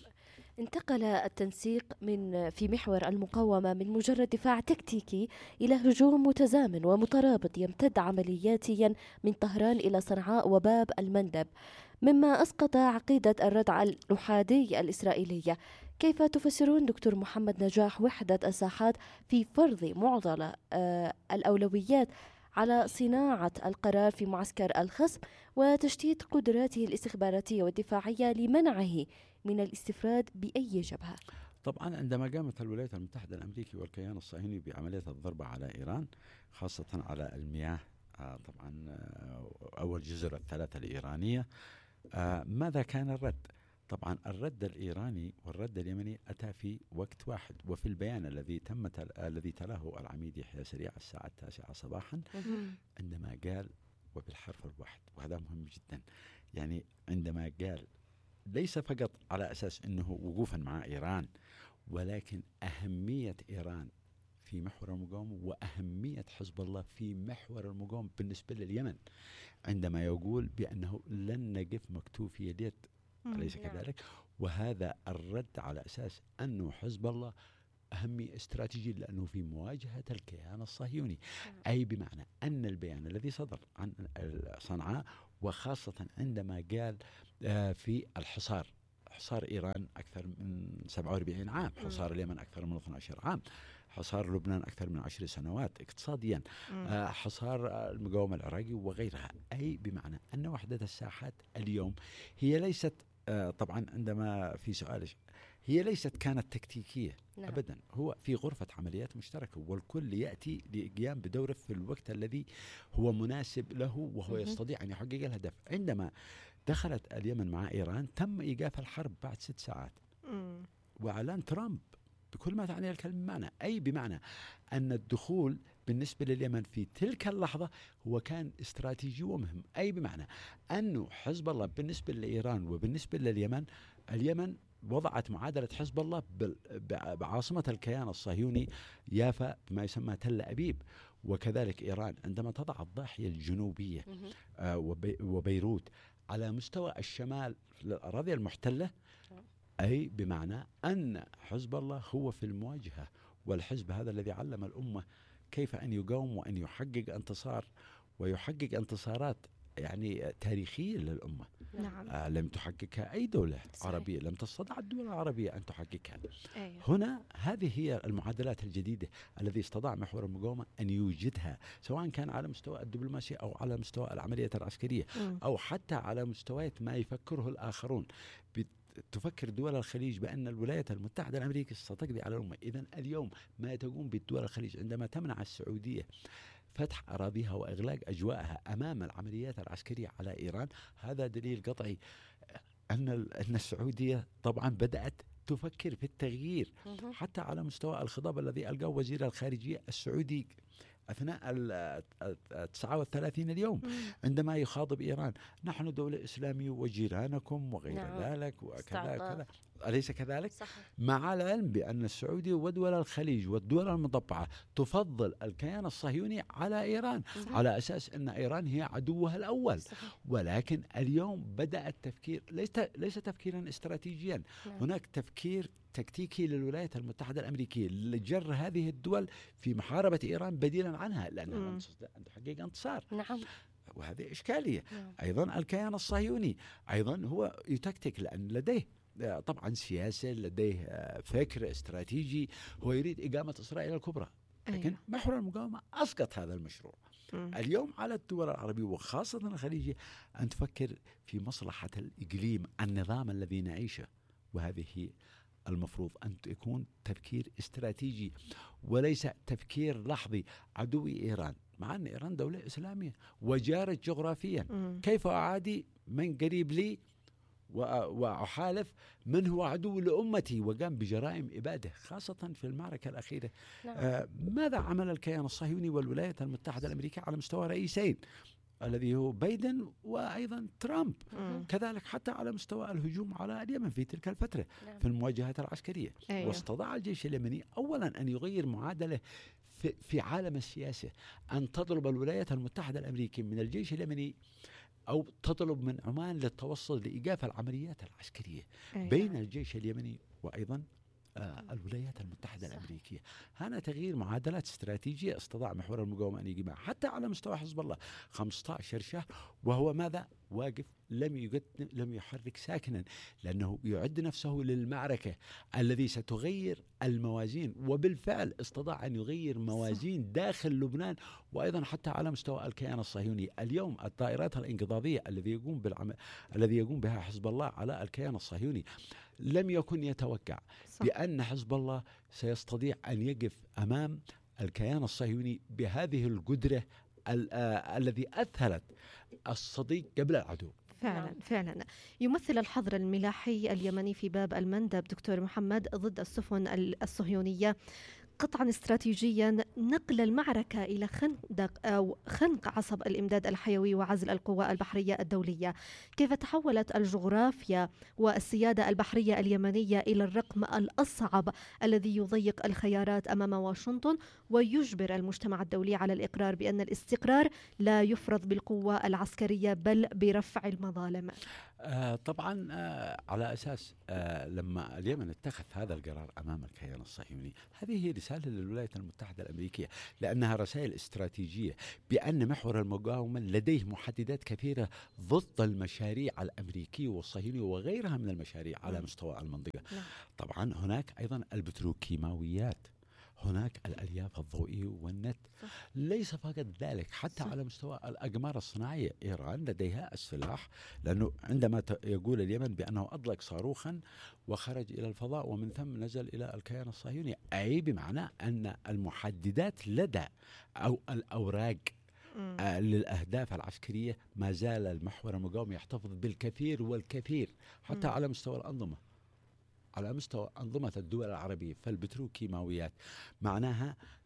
انتقل التنسيق من في محور المقاومة من مجرد دفاع تكتيكي إلى هجوم متزامن ومترابط يمتد عملياتيا من طهران إلى صنعاء وباب المندب، مما أسقط عقيدة الردع الأحادي الإسرائيلية. كيف تفسرون دكتور محمد نجاح وحدة الساحات في فرض معضلة آه الأولويات على صناعة القرار في معسكر الخصم وتشتيت قدراته الاستخباراتية والدفاعية لمنعه من الاستفراد بأي جبهة؟ طبعا عندما قامت الولايات المتحدة الأمريكية والكيان الصهيوني بعملية الضربة على إيران خاصة على المياه آه طبعا آه أول جزر الثلاثة الإيرانية، آه ماذا كان الرد؟ طبعا الرد الإيراني والرد اليمني أتى في وقت واحد، وفي البيان الذي تم تل... الذي تلاه العميد يحيى سريع الساعة التاسعة صباحا عندما قال وبالحرف الواحد، وهذا مهم جدا، يعني عندما قال ليس فقط على أساس أنه وقوفا مع إيران، ولكن أهمية إيران في محور المقاومة وأهمية حزب الله في محور المقاومة بالنسبة لليمن، عندما يقول بأنه لن نقف مكتوفي اليد، أليس كذلك؟ وهذا الرد على أساس أنه حزب الله أهمية استراتيجية لأنه في مواجهة الكيان الصهيوني، أي بمعنى أن البيان الذي صدر عن صنعاء وخاصة عندما قال في الحصار، حصار إيران أكثر من سبعة وأربعين عام، حصار اليمن أكثر من اثني عشر عام، حصار لبنان أكثر من عشر سنوات اقتصاديا، آه حصار المقاومة العراقي وغيرها، أي بمعنى أن وحدة الساحات اليوم هي ليست آه طبعا عندما في سؤال هي ليست كانت تكتيكية. نعم. أبدا، هو في غرفة عمليات مشتركة والكل يأتي لقيام بدوره في الوقت الذي هو مناسب له وهو م- يستطيع أن يحقق الهدف. عندما دخلت اليمن مع إيران تم إيقاف الحرب بعد ست ساعات م- وإعلان ترامب بكل ما تعني الكلمة معنى، أي بمعنى أن الدخول بالنسبة لليمن في تلك اللحظة هو كان استراتيجي ومهم، أي بمعنى أنه حزب الله بالنسبة لإيران وبالنسبة لليمن، اليمن وضعت معادلة حزب الله بعاصمة الكيان الصهيوني يافا بما يسمى تل أبيب، وكذلك إيران عندما تضع الضاحية الجنوبية آه وبي وبيروت على مستوى الشمال للأراضي المحتلة، أي بمعنى أن حزب الله هو في المواجهة، والحزب هذا الذي علم الأمة كيف أن يقاوم وأن يحقق انتصار ويحقق انتصارات يعني تاريخية للأمة. نعم. آه لم تحققها أي دولة صحيح. عربية، لم تستطع الدول العربية أن تحققها. أيوه. هنا هذه هي المعادلات الجديدة الذي استطاع محور المقاومة أن يوجدها، سواء كان على مستوى الدبلوماسي أو على مستوى العملية العسكرية م. أو حتى على مستويات ما يفكره الآخرون. تفكر دول الخليج بأن الولايات المتحدة الأمريكية ستقضي على الأمة. إذن اليوم ما تقوم بالدول الخليج عندما تمنع السعودية فتح أراضيها وإغلاق أجواءها أمام العمليات العسكرية على إيران، هذا دليل قطعي أن أن السعودية طبعا بدأت تفكر في التغيير، حتى على مستوى الخطاب الذي ألقاه وزير الخارجية السعودي أثناء التسعة والثلاثين اليوم عندما يخاطب إيران: نحن دولة إسلامية وجيرانكم وغير نعم. ذلك وكذا كذا، أليس كذلك؟ صحيح. مع العلم بأن السعودية ودول الخليج والدول المطبعة تفضل الكيان الصهيوني على إيران، صحيح. على أساس أن إيران هي عدوها الأول. صحيح. ولكن اليوم بدأ التفكير ليس ليس تفكيرا استراتيجيا، نعم. هناك تفكير تكتيكي للولايات المتحدة الأمريكية لجر هذه الدول في محاربة إيران بديلا عنها، لأنها لم تستطع أن تحقق انتصار. نعم. وهذه إشكالية. نعم. أيضا الكيان الصهيوني أيضا هو يتكتك، لأن لديه طبعا سياسة، لديه فكر استراتيجي، هو يريد إقامة إسرائيل الكبرى، لكن أيوه. محور المقاومة أسقط هذا المشروع. م. اليوم على الدول العربية وخاصة الخليجية أن تفكر في مصلحة الإقليم، النظام الذي نعيشه، وهذه المفروض أن تكون تفكير استراتيجي وليس تفكير لحظي. عدوي إيران، مع أن إيران دولة إسلامية وجارت جغرافيا، م. كيف أعادي من قريب لي وأحالف من هو عدو لأمتي وقام بجرائم إبادة خاصة في المعركة الأخيرة؟ نعم. آه ماذا عمل الكيان الصهيوني والولايات المتحدة الأمريكية على مستوى رئيسين الذي هو بايدن وأيضا ترامب؟ م. كذلك حتى على مستوى الهجوم على اليمن في تلك الفترة. نعم. في المواجهات العسكرية. أيوه. واستطاع الجيش اليمني أولا أن يغير معادلة في, في عالم السياسة، أن تطلب الولايات المتحدة الأمريكية من الجيش اليمني أو تطلب من عمان للتوصل لإيقاف العمليات العسكرية أيوه. بين الجيش اليمني وأيضا آه الولايات المتحدة الأمريكية. هنا تغيير معادلات استراتيجية استطاع محور المقاومة أن يجمع حتى على مستوى حزب الله خمسة عشر شهر، وهو ماذا؟ واقف لم يقدم لم يحرك ساكنا، لأنه يعد نفسه للمعركة الذي ستغير الموازين، وبالفعل استطاع أن يغير موازين داخل لبنان وأيضا حتى على مستوى الكيان الصهيوني. اليوم الطائرات الانقضاضية الذي يقوم بالعمل الذي يقوم بها حزب الله على الكيان الصهيوني لم يكن يتوقع صح. بأن حزب الله سيستطيع أن يقف أمام الكيان الصهيوني بهذه القدرة الذي أثلت الصديق قبل العدو. فعلا فعلا يمثل الحظر الملاحي اليمني في باب المندب دكتور محمد ضد السفن الصهيونية قطعا استراتيجيا نقل المعركة إلى خندق أو خنق عصب الإمداد الحيوي وعزل القوى البحرية الدولية. كيف تحولت الجغرافيا والسيادة البحرية اليمنية إلى الرقم الأصعب الذي يضيق الخيارات أمام واشنطن ويجبر المجتمع الدولي على الإقرار بأن الاستقرار لا يفرض بالقوة العسكرية بل برفع المظالم؟ آه طبعا آه على أساس آه لما اليمن اتخذ هذا القرار أمام الكيان الصهيوني، هذه هي رسالة للولايات المتحدة الأمريكية، لأنها رسائل استراتيجية بأن محور المقاومة لديه محددات كثيرة ضد المشاريع الأمريكية والصهيونية وغيرها من المشاريع على مستوى المنطقة. طبعا هناك أيضا البتروكيماويات، هناك الألياف الضوئية والنت. ليس فقط ذلك، حتى صح. على مستوى الأقمار الصناعية إيران لديها السلاح، لأنه عندما يقول اليمن بأنه أطلق صاروخا وخرج إلى الفضاء ومن ثم نزل إلى الكيان الصهيوني، أي بمعنى أن المحددات لدى أو الأوراق آه للأهداف العسكرية ما زال المحور المقاوم يحتفظ بالكثير والكثير حتى م. على مستوى الأنظمة، على مستوى أنظمة الدول العربية. فالبتروكيماويات معناها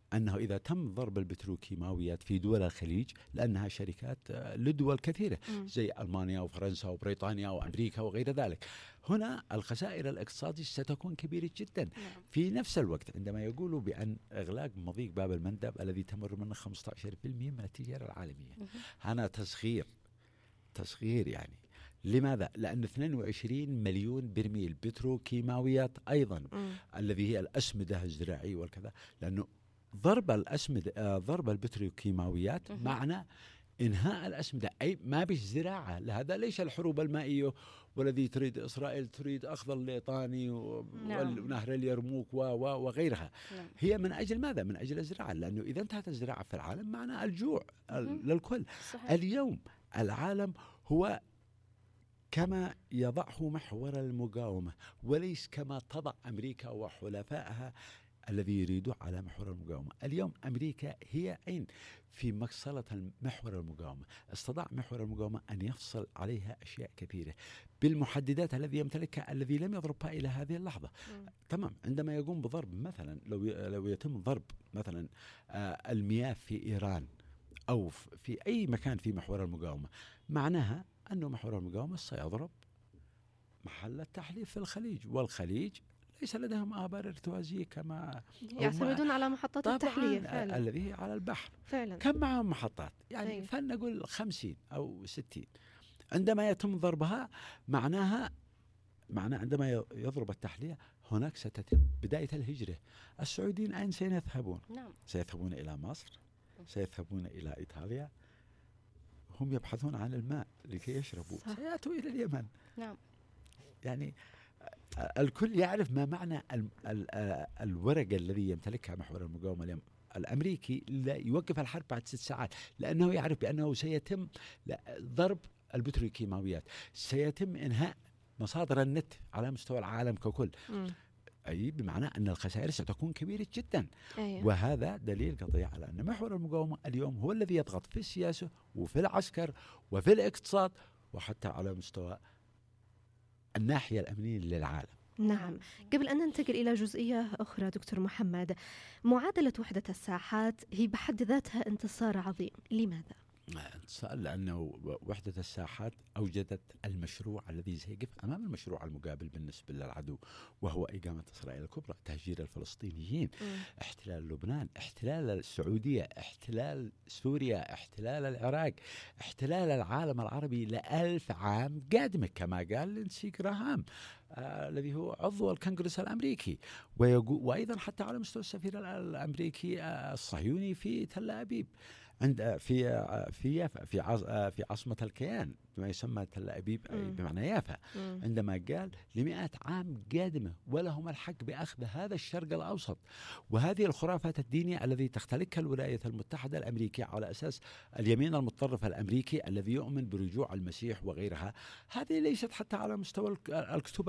أنه إذا تم ضرب البتروكيماويات في دول الخليج، لأنها شركات لدول كثيرة زي ألمانيا وفرنسا وبريطانيا وأمريكا وغير ذلك، هنا الخسائر الاقتصادية ستكون كبيرة جدا. في نفس الوقت عندما يقولوا بأن إغلاق مضيق باب المندب الذي تمر منه خمسة عشر بالمئة من التجارة العالمية، هنا تصغير تصغير يعني. لماذا؟ لأن اثنين وعشرين مليون برميل بتروكيماويات أيضا م. الذي هي الأسمدة الزراعية والكذا، لأنه ضرب الأسمدة آه ضرب البتروكيماويات معنى إنهاء الأسمدة، أي ما بيش زراعة. لهذا ليش الحروب المائية والذي تريد إسرائيل تريد أخذ الليطاني ونهر اليرموك وغيرها، نعم. هي من أجل ماذا؟ من أجل الزراعة، لأنه إذا انتهت الزراعة في العالم معنى الجوع للكل. صحيح. اليوم العالم هو كما يضعه محور المقاومة، وليس كما تضع أمريكا وحلفائها الذي يريدوا على محور المقاومة. اليوم أمريكا هي أين؟ في مقصلة محور المقاومة. استطاع محور المقاومة أن يفصل عليها أشياء كثيرة بالمحددات الذي يمتلكها الذي لم يضربها إلى هذه اللحظة. م. تمام. عندما يقوم بضرب مثلا، لو لو يتم ضرب مثلا آه المياه في إيران أو في أي مكان في محور المقاومة، معناها أنه محور المقاومة سيضرب محل التحليل في الخليج، والخليج ليس لديهم آبار ارتوازية كما يعتمدون على محطات التحلية فعلا الذي هي على البحر فعلا. كم معهم محطات يعني أي. فلنقول خمسين أو ستين. عندما يتم ضربها معناها معناه عندما يضرب التحلية هناك ستتم بداية الهجرة. السعوديين أين سيذهبون؟ نعم. سيذهبون إلى مصر، سيذهبون إلى إيطاليا، هم يبحثون عن الماء لكي يشربوا، سيأتوا إلى اليمن. نعم. يعني الكل يعرف ما معنى ال ال الورقة الذي يمتلكها محور المقاومة اليوم. الأمريكي لا يوقف الحرب بعد ست ساعات، لأنه يعرف بأنه سيتم ضرب البتروكيماويات، سيتم إنهاء مصادر النت على مستوى العالم ككل. م. أي بمعنى أن الخسائر ستكون كبيرة جدا. أيوة. وهذا دليل قطعي على أن محور المقاومة اليوم هو الذي يضغط في السياسة وفي العسكر وفي الاقتصاد وحتى على مستوى الناحية الأمنية للعالم. نعم. قبل أن ننتقل إلى جزئية أخرى دكتور محمد، معادلة وحدة الساحات هي بحد ذاتها انتصار عظيم، لماذا؟ انتصار لأنه وحدة الساحات أوجدت المشروع الذي سيقف أمام المشروع المقابل بالنسبة للعدو، وهو إقامة إسرائيل الكبرى، تهجير الفلسطينيين، م. احتلال لبنان، احتلال السعودية، احتلال سوريا، احتلال العراق، احتلال العالم العربي لألف عام قادمة كما قال لينسي جراهام آه الذي هو عضو الكونغرس الأمريكي، وأيضا حتى على مستوى السفير الأمريكي آه الصهيوني في تل أبيب، عند في في يافا في في عاصمة الكيان بما يسمى تل أبيب بمعنى يافا، عندما قال لمئات عام قادمة ولهم الحق بأخذ هذا الشرق الأوسط. وهذه الخرافات الدينية التي تختلقها الولايات المتحدة الأمريكية على أساس اليمين المتطرف الأمريكي الذي يؤمن برجوع المسيح وغيرها، هذه ليست حتى على مستوى الكتب،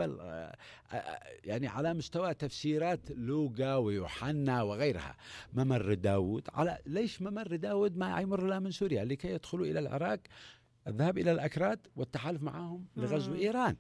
يعني على مستوى تفسيرات لوقا ويوحنا وغيرها. ممر داود على ليش ممر داود ما يمر لا من سوريا لكي يدخلوا إلى العراق، الذهاب إلى الأكراد والتحالف معهم لغزو إيران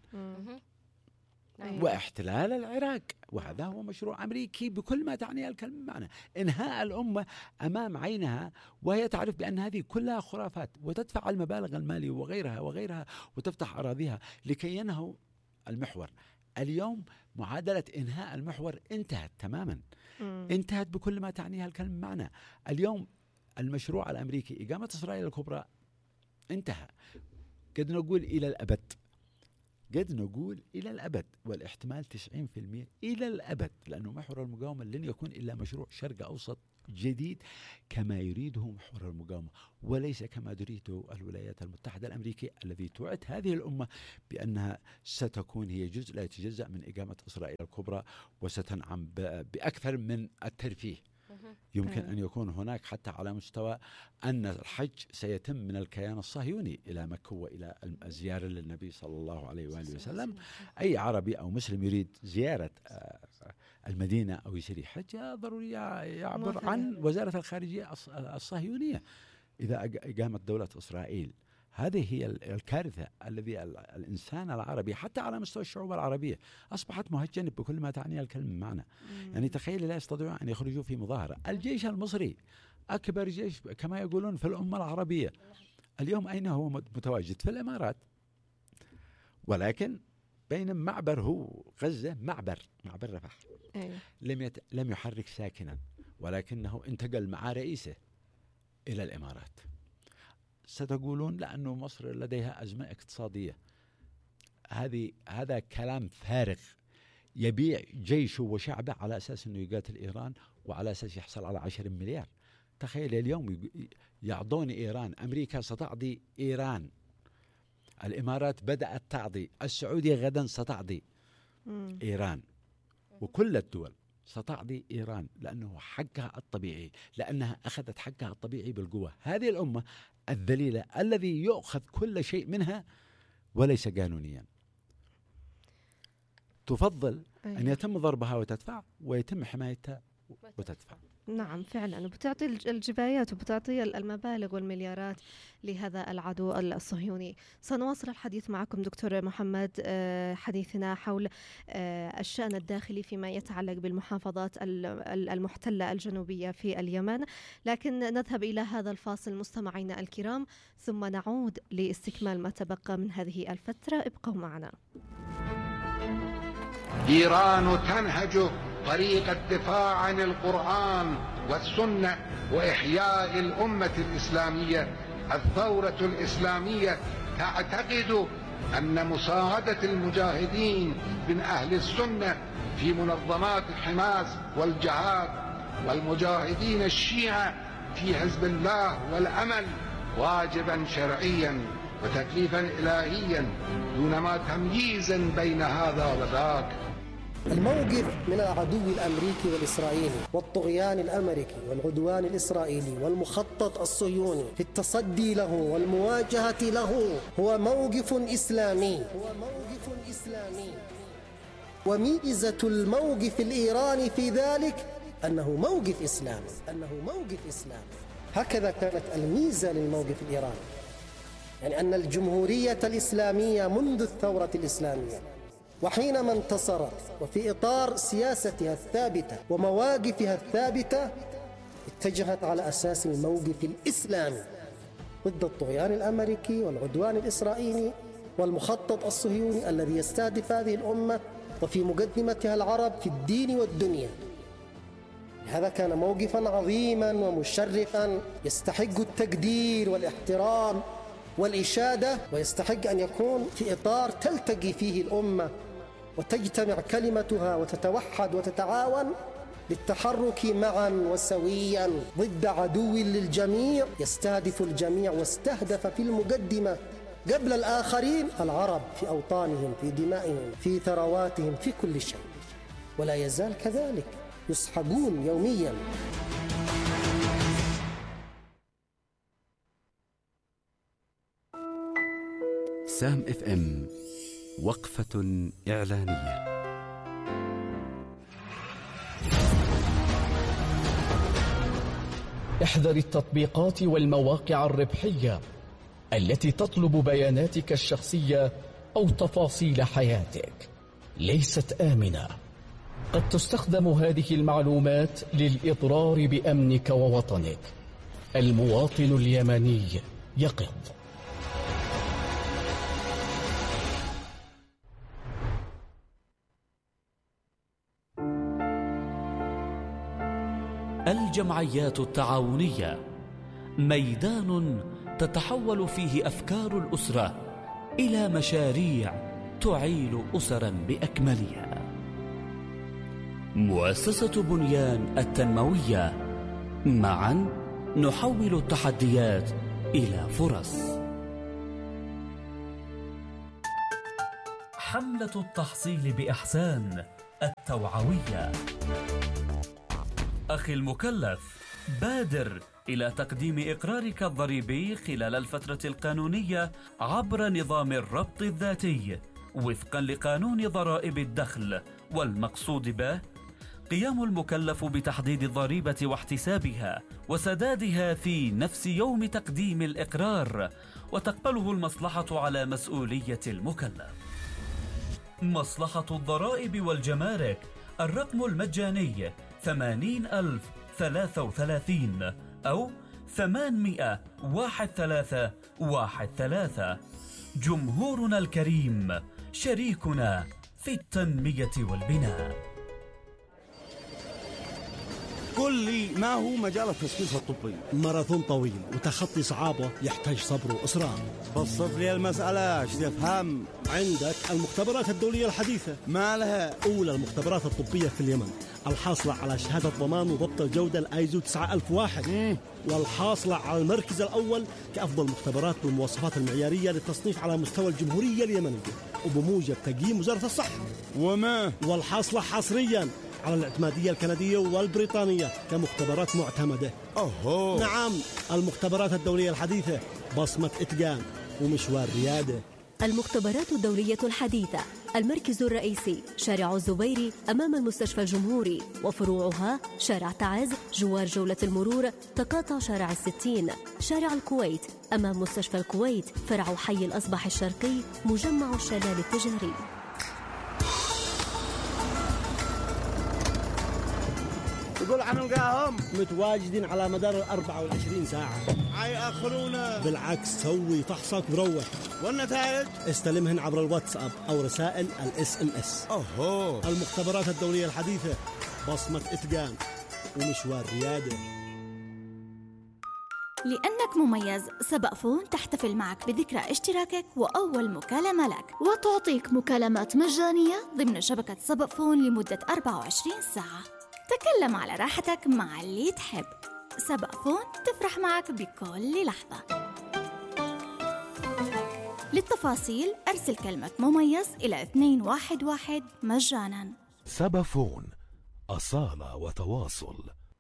واحتلال العراق، وهذا هو مشروع أمريكي بكل ما تعنيه الكلمة معنى إنهاء الأمة أمام عينها، وهي تعرف بأن هذه كلها خرافات وتدفع المبالغ المالية وغيرها وغيرها وتفتح أراضيها لكي ينهوا المحور. اليوم معادلة إنهاء المحور انتهت تماما، انتهت بكل ما تعنيها الكلمة معنى. اليوم المشروع الأمريكي إقامة إسرائيل الكبرى انتهى، قد نقول إلى الأبد، قد نقول إلى الأبد، والاحتمال تسعين بالمئة إلى الأبد، لأنه محور المقاومة لن يكون إلا مشروع شرق أوسط جديد كما يريده محور المقاومة، وليس كما تريده الولايات المتحدة الأمريكية الذي توعد هذه الأمة بأنها ستكون هي جزء لا يتجزأ من إقامة إسرائيل الكبرى وستنعم بأكثر من الترفيه. يمكن أن يكون هناك حتى على مستوى أن الحج سيتم من الكيان الصهيوني إلى مكة وإلى الزيارة للنبي صلى الله عليه وآله وسلم. أي عربي أو مسلم يريد زيارة المدينة أو يسري حج ضروري يعبر عن وزارة الخارجية الصهيونية. إذا قامت دولة إسرائيل هذه هي الكارثة الذي الإنسان العربي حتى على مستوى الشعوب العربية أصبحت مهجنة بكل ما تعنيه الكلمة معنا. يعني تخيل لا يستطيعون أن يخرجوا في مظاهرة. الجيش المصري أكبر جيش كما يقولون في الأمة العربية اليوم أين هو متواجد؟ في الإمارات. ولكن بين معبر هو غزة معبر معبر رفح أيوة. لم يت... لم يحرك ساكنا، ولكنه انتقل مع رئيسه إلى الإمارات. ستقولون لأنه مصر لديها أزمة اقتصادية. هذه هذا كلام فارغ. يبيع جيشه وشعبه على أساس أنه يقاتل إيران وعلى أساس يحصل على عشرة مليار. تخيل اليوم يعطون إيران، أمريكا ستعطي إيران، الإمارات بدأت تعطي، السعودية غدا ستعطي إيران، وكل الدول ستعطي إيران لأنه حقها الطبيعي، لأنها أخذت حقها الطبيعي بالقوة. هذه الأمة الذليلة الذي يؤخذ كل شيء منها وليس قانونيا تفضل أن يتم ضربها وتدفع ويتم حمايتها وتدفع. نعم فعلا، وبتعطي الجبايات وبتعطي المبالغ والمليارات لهذا العدو الصهيوني. سنواصل الحديث معكم دكتور محمد، حديثنا حول الشأن الداخلي فيما يتعلق بالمحافظات المحتلة الجنوبية في اليمن، لكن نذهب إلى هذا الفاصل مستمعينا الكرام ثم نعود لاستكمال ما تبقى من هذه الفترة. ابقوا معنا. إيران تنهج طريق الدفاع عن القرآن والسنة وإحياء الأمة الإسلامية. الثورة الإسلامية تعتقد أن مساعدة المجاهدين من أهل السنة في منظمات حماس والجهاد والمجاهدين الشيعة في حزب الله والأمل واجبا شرعيا وتكليفا إلهيا دون ما تمييزا بين هذا وذاك. الموقف من العدو الأمريكي والإسرائيلي والطغيان الأمريكي والعدوان الإسرائيلي والمخطط الصهيوني في التصدي له والمواجهة له هو موقف إسلامي هو موقف إسلامي وميزة الموقف الإيراني في ذلك أنه موقف إسلامي أنه موقف إسلامي هكذا كانت الميزة للموقف الإيراني، يعني أن الجمهورية الإسلامية منذ الثورة الإسلامية وحينما انتصرت وفي إطار سياستها الثابتة ومواقفها الثابتة اتجهت على أساس الموقف الإسلامي ضد الطغيان الأمريكي والعدوان الإسرائيلي والمخطط الصهيوني الذي يستهدف هذه الأمة وفي مقدمتها العرب في الدين والدنيا. هذا كان موقفا عظيما ومشرفا يستحق التقدير والاحترام والإشادة، ويستحق أن يكون في إطار تلتقي فيه الأمة وتجتمع كلمتها وتتوحد وتتعاون للتحرك معا وسويا ضد عدو للجميع يستهدف الجميع، واستهدف في المقدمة قبل الآخرين العرب في أوطانهم، في دمائهم، في ثرواتهم، في كل شيء، ولا يزال كذلك يسحقون يوميا. سام اف ام وقفة إعلانية. احذر التطبيقات والمواقع الربحية التي تطلب بياناتك الشخصية أو تفاصيل حياتك، ليست آمنة. قد تستخدم هذه المعلومات للإضرار بأمنك ووطنك. المواطن اليمني يقظ. الجمعيات التعاونية ميدان تتحول فيه أفكار الأسرة إلى مشاريع تعيل أسرا بأكملها. مؤسسة بنيان التنموية، معا نحول التحديات إلى فرص. حملة التحصيل بإحسان التوعوية. أخي المكلف، بادر إلى تقديم إقرارك الضريبي خلال الفترة القانونية عبر نظام الربط الذاتي وفقا لقانون ضرائب الدخل، والمقصود به قيام المكلف بتحديد الضريبة واحتسابها وسدادها في نفس يوم تقديم الإقرار، وتقبله المصلحة على مسؤولية المكلف. مصلحة الضرائب والجمارك، الرقم المجاني ثمانين ألف ثلاثة وثلاثين أو ثمانمائة واحد ثلاثة واحد ثلاثة. جمهورنا الكريم شريكنا في التنمية والبناء. قل لي، ما هو مجال التثقيف الطبي؟ ماراثون طويل وتخطي صعابه يحتاج صبر وإصرار. بسط لي المسألة، ايش تفهم؟ عندك المختبرات الدولية الحديثة. ما لها؟ أولى المختبرات الطبية في اليمن، الحاصلة على شهادة ضمان وضبط الجودة الآيزو تسعة ألف وواحد، مم. والحاصلة على المركز الأول كأفضل مختبرات بالمواصفات المعيارية للتصنيف على مستوى الجمهورية اليمنية وبموجب تقييم وزارة الصحة. وما والحاصلة حصرياً على الاعتمادية الكندية والبريطانية كمختبرات معتمدة. أوهو. نعم، المختبرات الدولية الحديثة، بصمة إتقان ومشوار ريادة. المختبرات الدولية الحديثة، المركز الرئيسي شارع الزبيري أمام المستشفى الجمهوري، وفروعها شارع تعز جوار جولة المرور تقاطع شارع الستين، شارع الكويت أمام مستشفى الكويت، فرع حي الأصبح الشرقي مجمع الشلال التجاري. يقول عن نلقاهم متواجدين على مدار الأربعة والعشرين ساعة. حيأخرونا؟ بالعكس، سوي فحصك وروح. والنتائج استلمهن عبر الواتساب أو رسائل الاس ام اس. أوهو. المختبرات الدولية الحديثة، بصمة إتقان ومشوار ريادة. لأنك مميز، سبأفون تحتفل معك بذكرى اشتراكك وأول مكالمة لك، وتعطيك مكالمات مجانية ضمن شبكة سبأفون لمدة أربعة وعشرين ساعة. تكلم على راحتك مع اللي تحب. سبأفون تفرح معك بكل لحظة. للتفاصيل أرسل كلمة مميز إلى اثنين واحد واحد مجانا. سبأفون، أصالة وتواصل.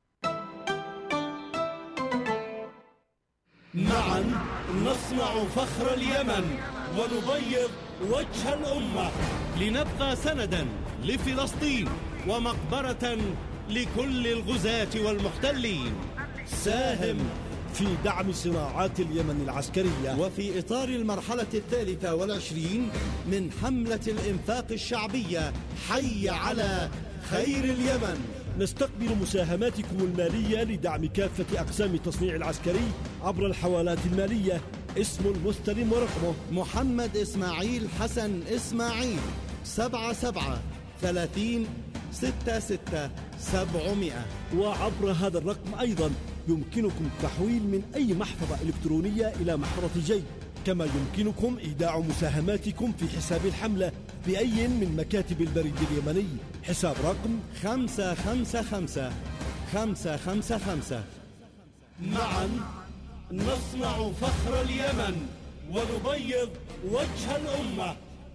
معا نصنع فخر اليمن ونبيض وجه الأمة، لنبقى سندا لفلسطين ومقبرة لكل الغزاة والمحتلين. ساهم في دعم صناعات اليمن العسكرية وفي إطار المرحلة الثالثة والعشرين من حملة الإنفاق الشعبية حي على خير اليمن. نستقبل مساهماتكم المالية لدعم كافة أقسام التصنيع العسكري عبر الحوالات المالية. اسم المستلم ورقمه محمد إسماعيل حسن إسماعيل، سبعة سبعة ثلاثين ستة ستة سبعمائة. وعبر هذا الرقم أيضا يمكنكم التحويل من أي محفظة إلكترونية إلى محفظة جي، كما يمكنكم إيداع مساهماتكم في حساب الحملة بأي من مكاتب البريد اليمني. حساب رقم خمسة خمسة خمسة خمسة خمسة خمسة. معا نصنع فخر اليمن ونبيض وجه الأمة.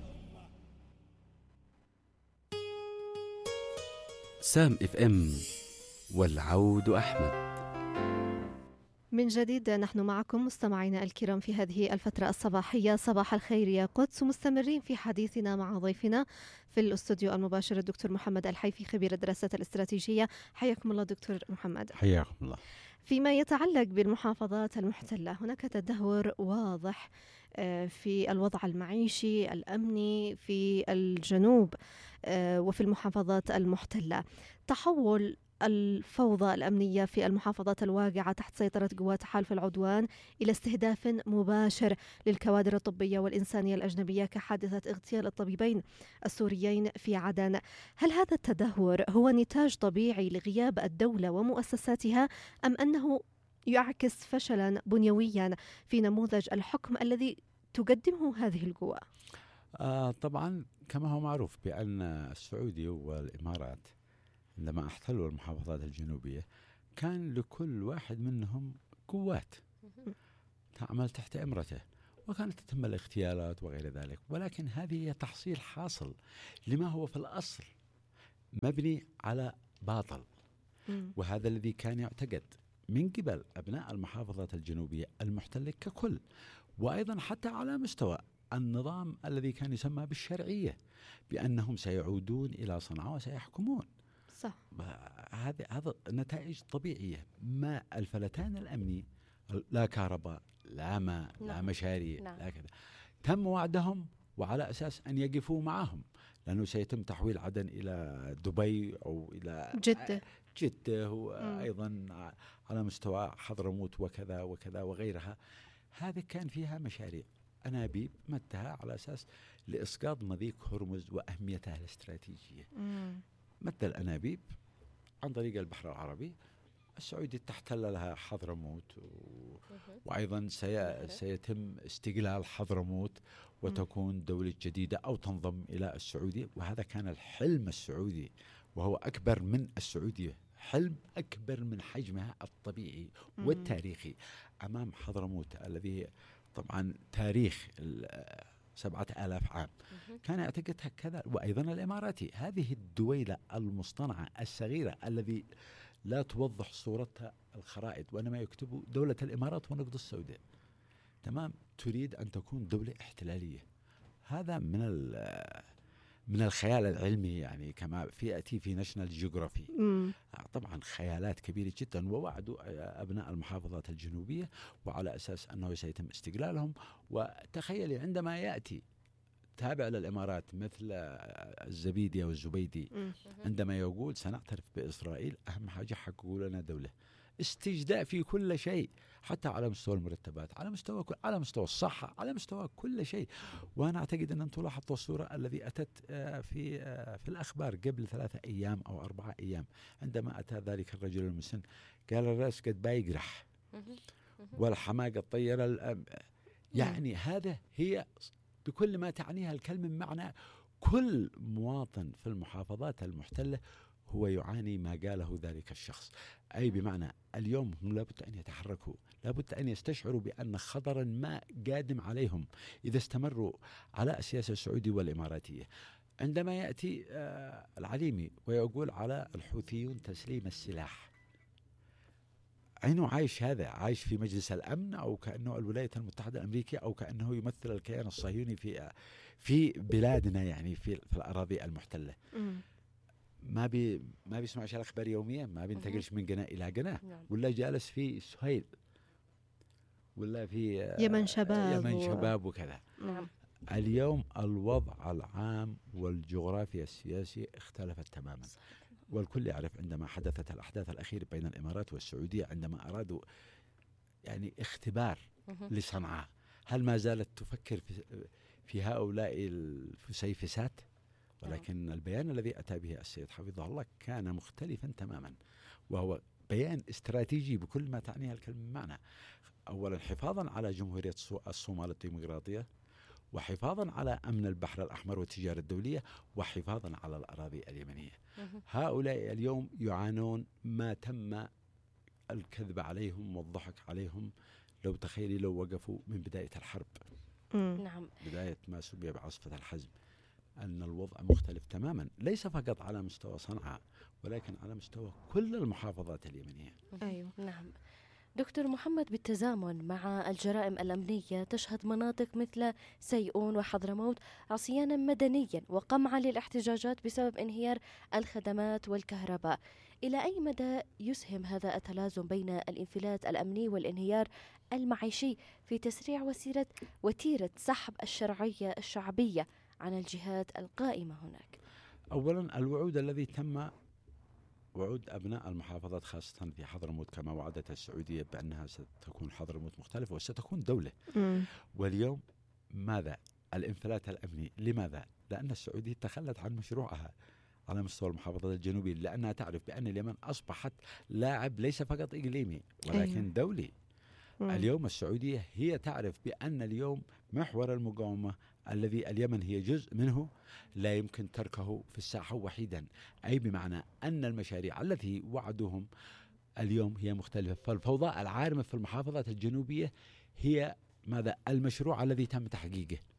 سام اف ام، والعود أحمد. من جديد نحن معكم مستمعينا الكرام في هذه الفترة الصباحية. صباح الخير يا قدس، مستمرين في حديثنا مع ضيفنا في الاستوديو المباشر الدكتور محمد الحيفي، خبير الدراسات الاستراتيجية. حياكم الله دكتور محمد. حياكم الله. فيما يتعلق بالمحافظات المحتلة، هناك تدهور واضح في الوضع المعيشي الأمني في الجنوب وفي المحافظات المحتلة. تحول الفوضى الأمنية في المحافظات الواقعة تحت سيطرة قوات تحالف العدوان إلى استهداف مباشر للكوادر الطبية والإنسانية الأجنبية كحادثة اغتيال الطبيبين السوريين في عدن. هل هذا التدهور هو نتاج طبيعي لغياب الدولة ومؤسساتها، أم أنه يعكس فشلا بنيويا في نموذج الحكم الذي تقدمه هذه القوى؟ آه طبعا كما هو معروف بأن السعودية والإمارات عندما احتلوا المحافظات الجنوبية كان لكل واحد منهم قوات تعمل تحت إمرته، وكانت تتم الاغتيالات وغير ذلك، ولكن هذه هي تحصيل حاصل لما هو في الأصل مبني على باطل. وهذا الذي كان يعتقد من قبل أبناء المحافظات الجنوبية المحتلة ككل، وأيضا حتى على مستوى النظام الذي كان يسمى بالشرعية، بأنهم سيعودون إلى صنعاء وسيحكمون. صح. هذه هذا نتائج طبيعية. ما الفلتان الأمني، لا كهرباء لا ماء لا نعم. مشاريع نعم. لا كذا، تم وعدهم وعلى أساس أن يقفوا معهم، لأنه سيتم تحويل عدن إلى دبي أو إلى جدة جدة وأيضا على مستوى حضرموت وكذا وكذا وغيرها. هذا كان فيها مشاريع أنابيب مدها على أساس لإسقاط مضيق هرمز وأهميتها الاستراتيجية. مم. مد الأنابيب عن طريق البحر العربي، السعودية تحتل لها حضرموت و... وأيضا سي... سيتم استقلال حضرموت وتكون دولة جديدة أو تنضم إلى السعودية. وهذا كان الحلم السعودي، وهو أكبر من السعودية، حلم أكبر من حجمها الطبيعي والتاريخي أمام حضرموت الذي طبعا تاريخ سبعة آلاف عام كان يعتقد هكذا. وأيضا الإماراتي، هذه الدويلة المصطنعة الصغيرة الذي لا توضح صورتها الخرائط، وإنما يكتبوا دولة الإمارات ونقد السوداء، تمام، تريد أن تكون دولة احتلالية. هذا من من الخيال العلمي، يعني كما في يأتي في ناشونال جيوغرافي. طبعا خيالات كبيرة جدا. ووعدوا أبناء المحافظات الجنوبية وعلى أساس أنه سيتم استقلالهم. وتخيلي عندما يأتي تابع للإمارات مثل الزبيدي أو الزبيدي عندما يقول سنعترف بإسرائيل، أهم حاجة حققوا لنا دولة، استجداء في كل شيء، حتى على مستوى المرتبات، على مستوى على مستوى الصحة، على مستوى كل شيء. وأنا أعتقد أن أنتم لاحظتوا الصورة الذي أتت في في الأخبار قبل ثلاثة أيام أو أربعة أيام عندما أتى ذلك الرجل المسن قال الرأس قد بايقرح والحماقة الطيرة. يعني هذا هي بكل ما تعنيها الكلمة، معنى كل مواطن في المحافظات المحتلة هو يعاني ما قاله ذلك الشخص. أي بمعنى اليوم هم لابد أن يتحركوا، لابد أن يستشعروا بأن خطرا ما قادم عليهم إذا استمروا على السياسة السعودية والإماراتية. عندما يأتي آه العليمي ويقول على الحوثيون تسليم السلاح، عينه عايش هذا، عايش في مجلس الأمن أو كأنه الولايات المتحدة الأمريكية أو كأنه يمثل الكيان الصهيوني في في بلادنا، يعني في, في الأراضي المحتلة. ما بي ما بيسمعش الأخبار يوميا، ما بينتقلش من قناة إلى قناة، ولا جالس في سهيل ولا في يمن شباب يمن شباب وكذا. نعم. اليوم الوضع العام والجغرافيا السياسي اختلفت تماما، والكل يعرف عندما حدثت الأحداث الأخيرة بين الإمارات والسعودية عندما أرادوا يعني اختبار لصنعاء، هل ما زالت تفكر في, في هؤلاء الفسيفسات؟ ولكن البيان الذي أتى به السيد حفظه الله كان مختلفا تماما، وهو بيان استراتيجي بكل ما تعنيها الكلمة معنى. أولا حفاظا على جمهورية الصومال الديمقراطية، وحفاظا على أمن البحر الأحمر والتجارة الدولية، وحفاظا على الأراضي اليمنية. هؤلاء اليوم يعانون ما تم الكذب عليهم والضحك عليهم. لو تخيلي لو وقفوا من بداية الحرب، نعم، بداية ما سمي بعصفة الحزم، أن الوضع مختلف تماما، ليس فقط على مستوى صنعاء ولكن على مستوى كل المحافظات اليمنية. أيوة. نعم دكتور محمد، بالتزامن مع الجرائم الأمنية تشهد مناطق مثل سيئون وحضرموت عصيانا مدنيا وقمعا للاحتجاجات بسبب انهيار الخدمات والكهرباء. إلى أي مدى يسهم هذا التلازم بين الانفلات الأمني والانهيار المعيشي في تسريع وسيرة وتيرة سحب الشرعية الشعبية عن الجهات القائمة هناك؟ أولا الوعود الذي تم، وعود أبناء المحافظات خاصة في حضرموت كما وعدت السعودية بأنها ستكون حضرموت مختلفة وستكون دولة. م. واليوم ماذا؟ الانفلات الأمني. لماذا؟ لأن السعودية تخلت عن مشروعها على مستوى المحافظات الجنوبية، لأنها تعرف بأن اليمن أصبحت لاعب ليس فقط إقليمي ولكن أيوه. دولي. م. اليوم السعودية هي تعرف بأن اليوم محور المقاومة الذي اليمن هي جزء منه لا يمكن تركه في الساحة وحيدا. أي بمعنى أن المشاريع التي وعدوهم اليوم هي مختلفة. فالفوضى العارمة في المحافظات الجنوبية هي ماذا؟ المشروع الذي تم تحقيقه.